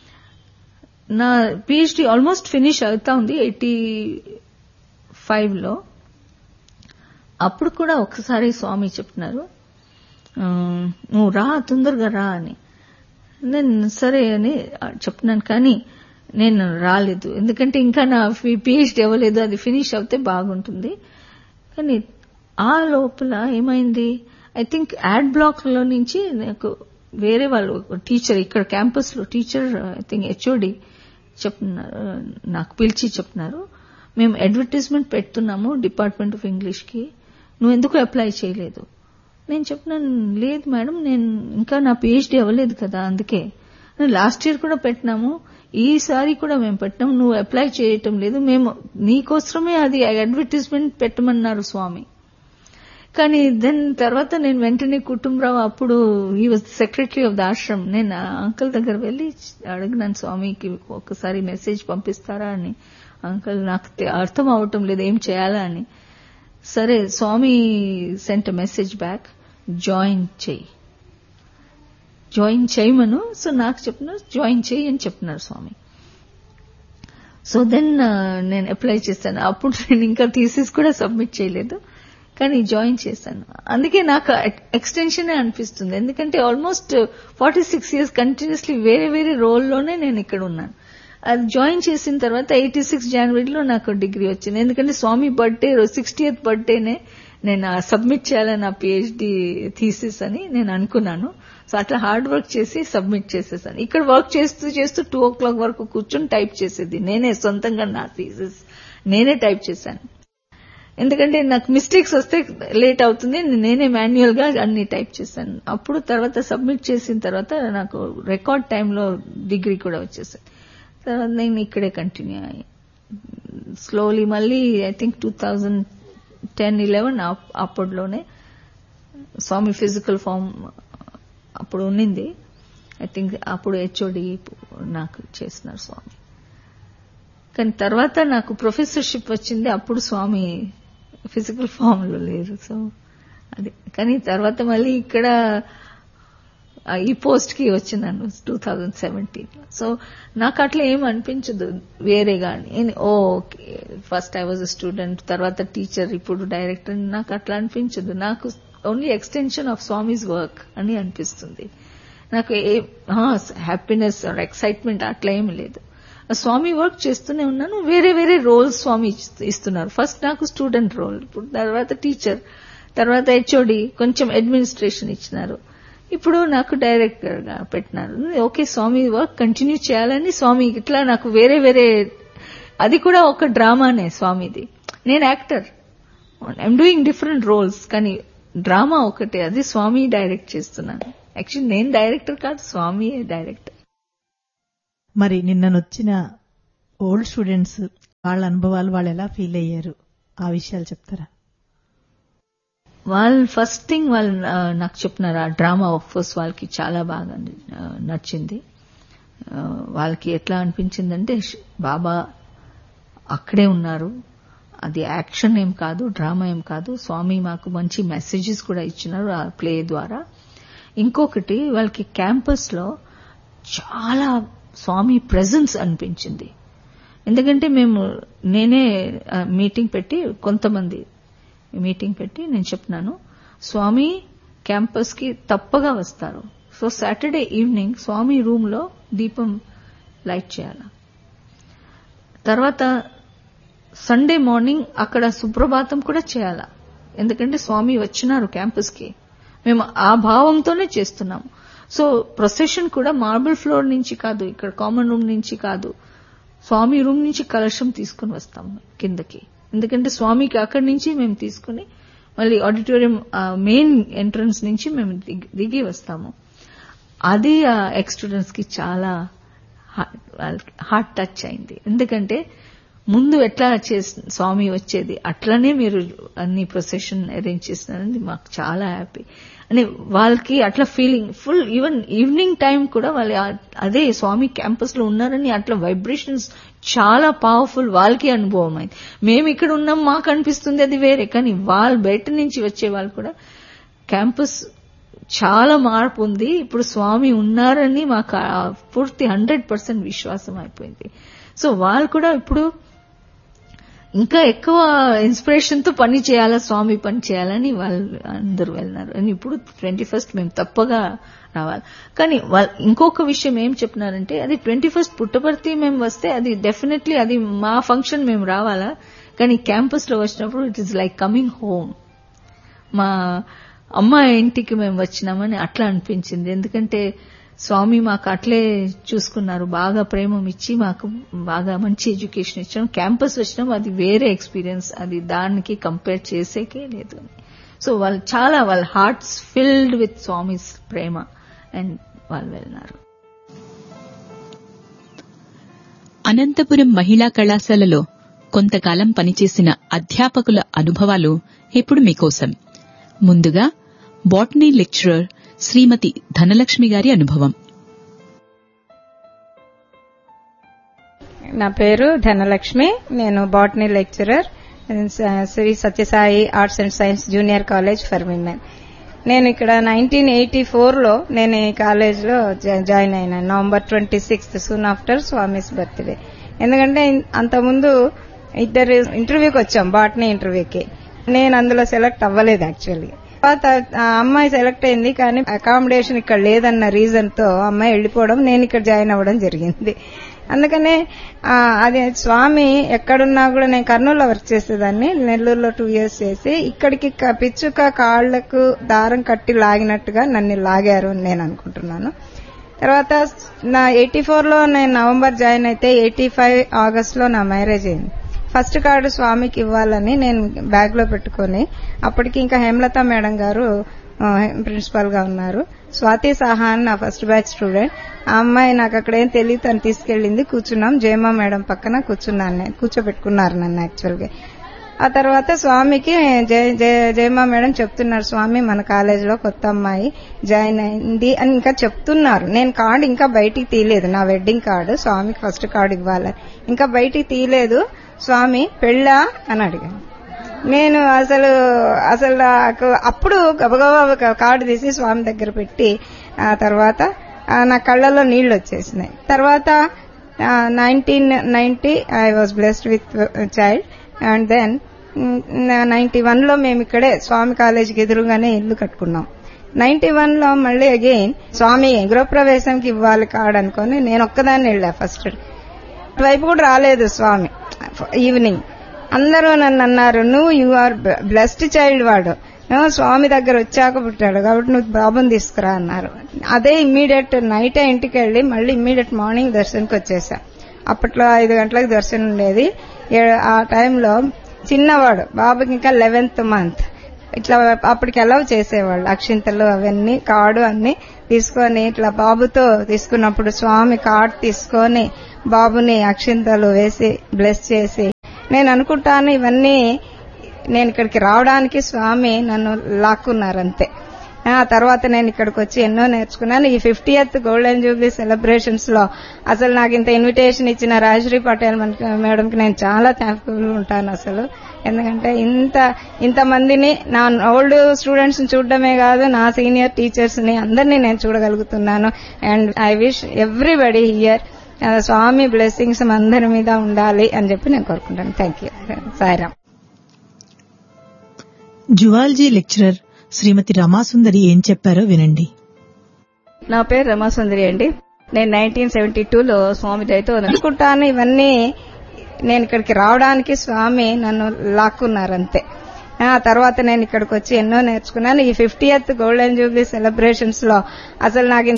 S3: నా పిహెచ్డీ ఆల్మోస్ట్ ఫినిష్ అవుతా ఉంది 85లో. అప్పుడు కూడా ఒకసారి స్వామి చెప్తున్నారు, నువ్వు రా, తొందరగా రా అని. నేను సరే అని చెప్తున్నాను, కానీ నేను రాలేదు. ఎందుకంటే ఇంకా నా పిహెచ్డీ అవ్వలేదు, అది ఫినిష్ అవుతే బాగుంటుంది. కానీ ఆ లోపల ఏమైంది, ఐ థింక్ యాడ్ బ్లాక్ లో నుంచి నాకు వేరే వాళ్ళు టీచర్, ఇక్కడ క్యాంపస్ లో టీచర్, ఐ థింక్ హెచ్ఓడి చెప్తున్నారు, నాకు పిలిచి చెప్తున్నారు, మేము అడ్వర్టైజ్మెంట్ పెడుతున్నాము డిపార్ట్మెంట్ ఆఫ్ ఇంగ్లీష్ కి, నువ్వు ఎందుకు అప్లై చేయలేదు? నేను చెప్పినాను, లేదు మేడం, నేను ఇంకా నా పిహెచ్డీ అవ్వలేదు కదా, అందుకే. లాస్ట్ ఇయర్ కూడా పెట్టినాము, ఈసారి కూడా మేము పెట్టినాము, నువ్వు అప్లై చేయటం లేదు, మేము నీకోసమే అది అడ్వర్టైజ్మెంట్ పెట్టమన్నారు స్వామి. కానీ తర్వాత నేను వెంటనే కుటుంబరావు, అప్పుడు he was secretary of the Ashram, నేను అంకుల్ దగ్గర వెళ్లి అడిగినాను స్వామికి ఒకసారి మెసేజ్ పంపిస్తారా అని. అంకుల్ నాకు అర్థం అవటం లేదు ఏం చేయాలా అని. సరే స్వామి సెంట్ మెసేజ్ బ్యాక్, జాయిన్ చేయమను. సో నాకు చెప్పినారు జాయిన్ చేయి అని చెప్పినారు స్వామి. సో దెన్ నేను అప్లై చేశాను. అప్పుడు నేను ఇంకా థీసిస్ కూడా సబ్మిట్ చేయలేదు, కానీ జాయిన్ చేశాను. అందుకే నాకు ఎక్స్టెన్షన్ అనిపిస్తుంది, ఎందుకంటే ఆల్మోస్ట్ 46 years కంటిన్యూస్లీ వేరే వేరే రోల్లోనే నేను ఇక్కడ ఉన్నాను. అది జాయిన్ చేసిన తర్వాత 86 జనవరిలో నాకు డిగ్రీ వచ్చింది. ఎందుకంటే స్వామి బర్త్డే 60th బర్త్డేనే నేను సబ్మిట్ చేయాలని నా పిహెచ్డి థీసిస్ అని నేను అనుకున్నాను. సో అట్లా హార్డ్ వర్క్ చేసి సబ్మిట్ చేసేసాను. ఇక్కడ వర్క్ చేస్తూ చేస్తూ 2 o'clock వరకు కూర్చొని టైప్ చేసేది నేనే, సొంతంగా నా థీసిస్ నేనే టైప్ చేశాను. ఎందుకంటే నాకు మిస్టేక్స్ వస్తే లేట్ అవుతుంది, నేనే మాన్యువల్ గా అన్ని టైప్ చేశాను. అప్పుడు తర్వాత సబ్మిట్ చేసిన తర్వాత నాకు రికార్డ్ టైంలో డిగ్రీ కూడా వచ్చేసాను. తర్వాత నేను ఇక్కడే కంటిన్యూ అయ్యి స్లోలీ మళ్ళీ ఐ థింక్ 2010-11 అప్పట్లోనే స్వామి ఫిజికల్ ఫామ్ అప్పుడు ఉన్నింది. ఐ థింక్ అప్పుడు హెచ్ఓడి నాకు చేసినారు స్వామి. కానీ తర్వాత నాకు ప్రొఫెసర్షిప్ వచ్చింది, అప్పుడు స్వామి ఫిజికల్ ఫామ్ లో లేరు. సో అది కానీ తర్వాత మళ్ళీ ఇక్కడ ఈ పోస్ట్ కి వచ్చినాను 2017. సో నాకు అట్లా ఏం అనిపించదు వేరేగా. Okay, first I was a student, తర్వాత టీచర్, ఇప్పుడు డైరెక్టర్. నాకు అట్లా అనిపించదు. నాకు only extension of Swami's work అని అనిపిస్తుంది. నాకు హ్యాపీనెస్ ఆర్ ఎక్సైట్మెంట్ అట్లా ఏం లేదు. స్వామి వర్క్ చేస్తూనే ఉన్నాను. వేరే వేరే రోల్స్ స్వామి ఇస్తున్నారు. ఫస్ట్ నాకు స్టూడెంట్ రోల్, ఇప్పుడు తర్వాత టీచర్, తర్వాత హెచ్ఓడి, కొంచెం అడ్మినిస్ట్రేషన్ ఇచ్చినారు, ఇప్పుడు నాకు డైరెక్టర్ గా పెట్టినారు. ఓకే, స్వామి వర్క్ కంటిన్యూ చేయాలని స్వామి ఇట్లా నాకు వేరే వేరే, అది కూడా ఒక డ్రామానే స్వామిది. నేను actor, I'm doing different roles, కానీ డ్రామా ఒకటే, అది స్వామి డైరెక్ట్ చేస్తున్నాను. యాక్చువల్లీ నేను డైరెక్టర్ కాదు, స్వామి డైరెక్టర్.
S1: మరి నిన్ననొచ్చిన ఓల్డ్ స్టూడెంట్స్ వాళ్ళ అనుభవాలు వాళ్ళు ఎలా ఫీల్ అయ్యారు, ఆ విషయాలు చెప్తారా?
S3: వాళ్ళు ఫస్ట్ థింగ్ వాళ్ళు నాకు చెప్పినారు, ఆ డ్రామా ఆఫ్ కోర్స్ వాళ్ళకి చాలా బాగా నచ్చింది. వాళ్ళకి ఎట్లా అనిపించిందంటే బాబా అక్కడే ఉన్నారు, అది యాక్షన్ ఏం కాదు, డ్రామా ఏం కాదు, స్వామి మాకు మంచి మెసేజెస్ కూడా ఇచ్చినారు ఆ ప్లే ద్వారా. ఇంకొకటి వాళ్ళకి క్యాంపస్ లో చాలా స్వామి ప్రెజెన్స్ అనిపించింది. ఎందుకంటే నేనే మీటింగ్ పెట్టి, కొంతమంది మీటింగ్ పెట్టి నేను చెప్పినాను, స్వామి క్యాంపస్ కి తప్పగా వస్తారు. సో సాటర్డే ఈవినింగ్ స్వామి రూమ్ లో దీపం లైట్ చేయాలి. తర్వాత సండే మార్నింగ్ అక్కడ సుప్రభాతం కూడా చేయాలా, ఎందుకంటే స్వామి వచ్చినారు క్యాంపస్ కి. మేము ఆ భావంతోనే చేస్తున్నాము. సో ప్రొసెషన్ కూడా మార్బుల్ ఫ్లోర్ నుంచి కాదు, ఇక్కడ కామన్ రూమ్ నుంచి కాదు, స్వామి రూమ్ నుంచి కలశం తీసుకుని వస్తాం కిందకి. ఎందుకంటే స్వామికి అక్కడి నుంచి మేము తీసుకుని మళ్ళీ ఆడిటోరియం మెయిన్ ఎంట్రన్స్ నుంచి మేము దిగి వస్తాము. అది ఎక్స్ స్టూడెంట్స్ కి చాలా హార్ట్ టచ్ అయింది. ఎందుకంటే ముందు ఎట్లా స్వామి వచ్చేది అట్లనే మీరు అన్ని ప్రొసెషన్ అరేంజ్ చేసినారని మాకు చాలా హ్యాపీ అని వాళ్ళకి అట్లా feeling full. Even evening time కూడా వాళ్ళు అదే స్వామి క్యాంపస్ లో ఉన్నారని అట్లా వైబ్రేషన్స్ చాలా పవర్ఫుల్ వాళ్ళకి అనుభవం అయింది. మేము ఇక్కడ ఉన్నాం మాకు అనిపిస్తుంది అది వేరే, కానీ వాళ్ళు బయట నుంచి వచ్చే వాళ్ళు కూడా క్యాంపస్ చాలా మార్పు ఉంది, ఇప్పుడు స్వామి ఉన్నారని మాకు పూర్తి 100% విశ్వాసం అయిపోయింది. సో వాళ్ళు కూడా ఇప్పుడు ఇంకా ఎక్కువ ఇన్స్పిరేషన్ తో పని చేయాలా, స్వామి పని చేయాలని వాళ్ళు అందరూ వెళ్ళినారు. అని ఇప్పుడు 21st మేము తప్పగా రావాలి. కానీ ఇంకొక విషయం ఏం చెప్పినారంటే, అది 21st పుట్టపర్తి మేము వస్తే అది డెఫినెట్లీ అది మా ఫంక్షన్ మేము రావాలా, కానీ క్యాంపస్ లో వచ్చినప్పుడు it is like coming home, మా అమ్మ ఇంటికి మేము వచ్చినామని అట్లా అనిపించింది. ఎందుకంటే స్వామి మాకు అట్లే చూసుకున్నారు, బాగా ప్రేమం ఇచ్చి మాకు బాగా మంచి ఎడ్యుకేషన్ ఇచ్చాం. క్యాంపస్ వచ్చినాం, అది వేరే ఎక్స్పీరియన్స్, అది దానికి కంపేర్ చేసేకే లేదు. సో వాళ్ళ hearts filled with Swami's Prema and వాళ్ళు వెళ్ళినారు.
S2: అనంతపురం మహిళా కళాశాలలో కొంతకాలం పనిచేసిన అధ్యాపకుల అనుభవాలు ఇప్పుడు మీకోసం. ముందుగా బాటనీ లెక్చరర్ శ్రీమతి ధనలక్ష్మి గారి అనుభవం.
S5: నా పేరు ధనలక్ష్మి, నేను botany lecturer Shri Sathya Sai arts and science junior college for women. నేను ఇక్కడ 1984లో నేను ఈ కాలేజ్లో జాయిన్ అయినాను, November 26th, soon after Swami's birthday. ఎందుకంటే అంతకుముందు ఇద్దరు ఇంటర్వ్యూకి వచ్చాం, బాటనీ ఇంటర్వ్యూకి. నేను అందులో సెలెక్ట్ అవ్వలేదు యాక్చువల్లీ. తర్వాత ఆ అమ్మాయి సెలెక్ట్ అయింది, కానీ అకామిడేషన్ ఇక్కడ లేదన్న రీజన్ తో అమ్మాయి వెళ్లిపోవడం, నేను ఇక్కడ జాయిన్ అవ్వడం జరిగింది. అందుకనే అది స్వామి ఎక్కడున్నా కూడా, నేను కర్నూలులో వర్క్ చేసేదాన్ని, నెల్లూరులో 2 years చేసి ఇక్కడికి పిచ్చుక కాళ్లకు దారం కట్టి లాగినట్టుగా నన్ను లాగారు అని నేను అనుకుంటున్నాను. తర్వాత నా 84లో నేను నవంబర్ జాయిన్ అయితే 85 ఆగస్టులో నా మ్యారేజ్ అయింది. ఫస్ట్ కార్డు స్వామికి ఇవ్వాలని నేను బ్యాగ్ లో పెట్టుకుని, అప్పటికి ఇంకా హేమలత మేడం గారు ప్రిన్సిపాల్ గా ఉన్నారు. స్వాతి సాహా అని నా ఫస్ట్ బ్యాచ్ స్టూడెంట్. ఆ అమ్మాయి నాకు అక్కడ ఏం తెలియదు, తను తీసుకెళ్లింది. కూర్చున్నాం, జయమా మేడం పక్కన కూర్చున్నాను, నేను కూర్చోబెట్టుకున్నారు నన్ను యాక్చువల్గా. ఆ తర్వాత స్వామికి జయమా మేడం చెప్తున్నారు, స్వామి మన కాలేజీలో కొత్త అమ్మాయి జాయిన్ అయింది అని ఇంకా చెప్తున్నారు. నేను కార్డు ఇంకా బయటికి తీయలేదు, నా వెడ్డింగ్ కార్డు, స్వామికి ఫస్ట్ కార్డు ఇవ్వాలని ఇంకా బయటికి తీయలేదు. స్వామి పెళ్ళా అని అడిగాను. నేను అసలు అప్పుడు గబగబా కార్డు తీసి స్వామి దగ్గర పెట్టి, ఆ తర్వాత నా కళ్ళల్లో నీళ్లు వచ్చేసినాయి. తర్వాత 1990 I was blessed with child. And then 91లో మేము ఇక్కడే స్వామి కాలేజీకి ఎదురుగానే ఇల్లు కట్టుకున్నాం. 91లో మళ్ళీ అగైన్ స్వామి గృహప్రవేశంకి ఇవ్వాలి కార్డు అనుకుని నేను ఒక్కదాన్ని వెళ్ళా. ఫస్ట్ వైపు కూడా రాలేదు స్వామి. ఈవినింగ్ అందరూ నన్ను అన్నారు, నువ్వు యు ఆర్ బ్లెస్డ్ చైల్డ్, వాడు స్వామి దగ్గర వచ్చాక పుట్టాడు కాబట్టి నువ్వు బాబుని తీసుకురా అన్నారు. అదే ఇమ్మీడియట్ నైట్ ఇంటికి వెళ్లి మళ్ళీ ఇమ్మీడియట్ మార్నింగ్ దర్శనంకి వచ్చేసా. అప్పట్లో 5 గంటలకు దర్శనం ఉండేది. ఆ టైంలో చిన్నవాడు, బాబుకి ఇంకా 11th month. ఇట్లా అప్పటికి అలౌ చేసేవాళ్ళు, అక్షింతలు అవన్నీ కార్డు అన్ని తీసుకొని ఇట్లా బాబుతో తీసుకున్నప్పుడు స్వామి కార్డు తీసుకొని బాబుని అక్షింతలు వేసి బ్లెస్ చేసి, నేను అనుకుంటాను ఇవన్నీ నేను ఇక్కడికి రావడానికి స్వామి నన్ను లాక్కున్నారంతే. ఆ తర్వాత నేను ఇక్కడికి వచ్చి ఎన్నో నేర్చుకున్నాను. ఈ 50th గోల్డెన్ జూబ్లీ సెలబ్రేషన్స్ లో అసలు నాకు ఇంత ఇన్విటేషన్ ఇచ్చిన రాజశ్రీ పటేల్ మేడంకి నేను చాలా థ్యాంక్ఫుల్ ఉంటాను అసలు. ఎందుకంటే ఇంతమందిని నా ఓల్డ్ స్టూడెంట్స్ ని చూడడమే కాదు, నా సీనియర్ టీచర్స్ ని అందరినీ నేను చూడగలుగుతున్నాను. And I wish everybody here Swamy blessings అందరి మీద ఉండాలి అని చెప్పి నేను కోరుకుంటాను. Thank you. Sairam.
S1: Zoology lecturer శ్రీమతి రమాసుందరి ఏం చెప్పారో వినండి.
S3: నా పేరు రమాసుందరి అండి. నేను 1972లో స్వామి దయతో అనుకుంటాను ఇవన్నీ నేను ఇక్కడికి రావడానికి స్వామి నన్ను లాక్కున్నారంతే. ఆ తర్వాత నేను ఇక్కడికి వచ్చి ఎన్నో నేర్చుకున్నాను. ఈ 50th గోల్డెన్ జూబ్లీ సెలబ్రేషన్స్ లో అసలు నాకు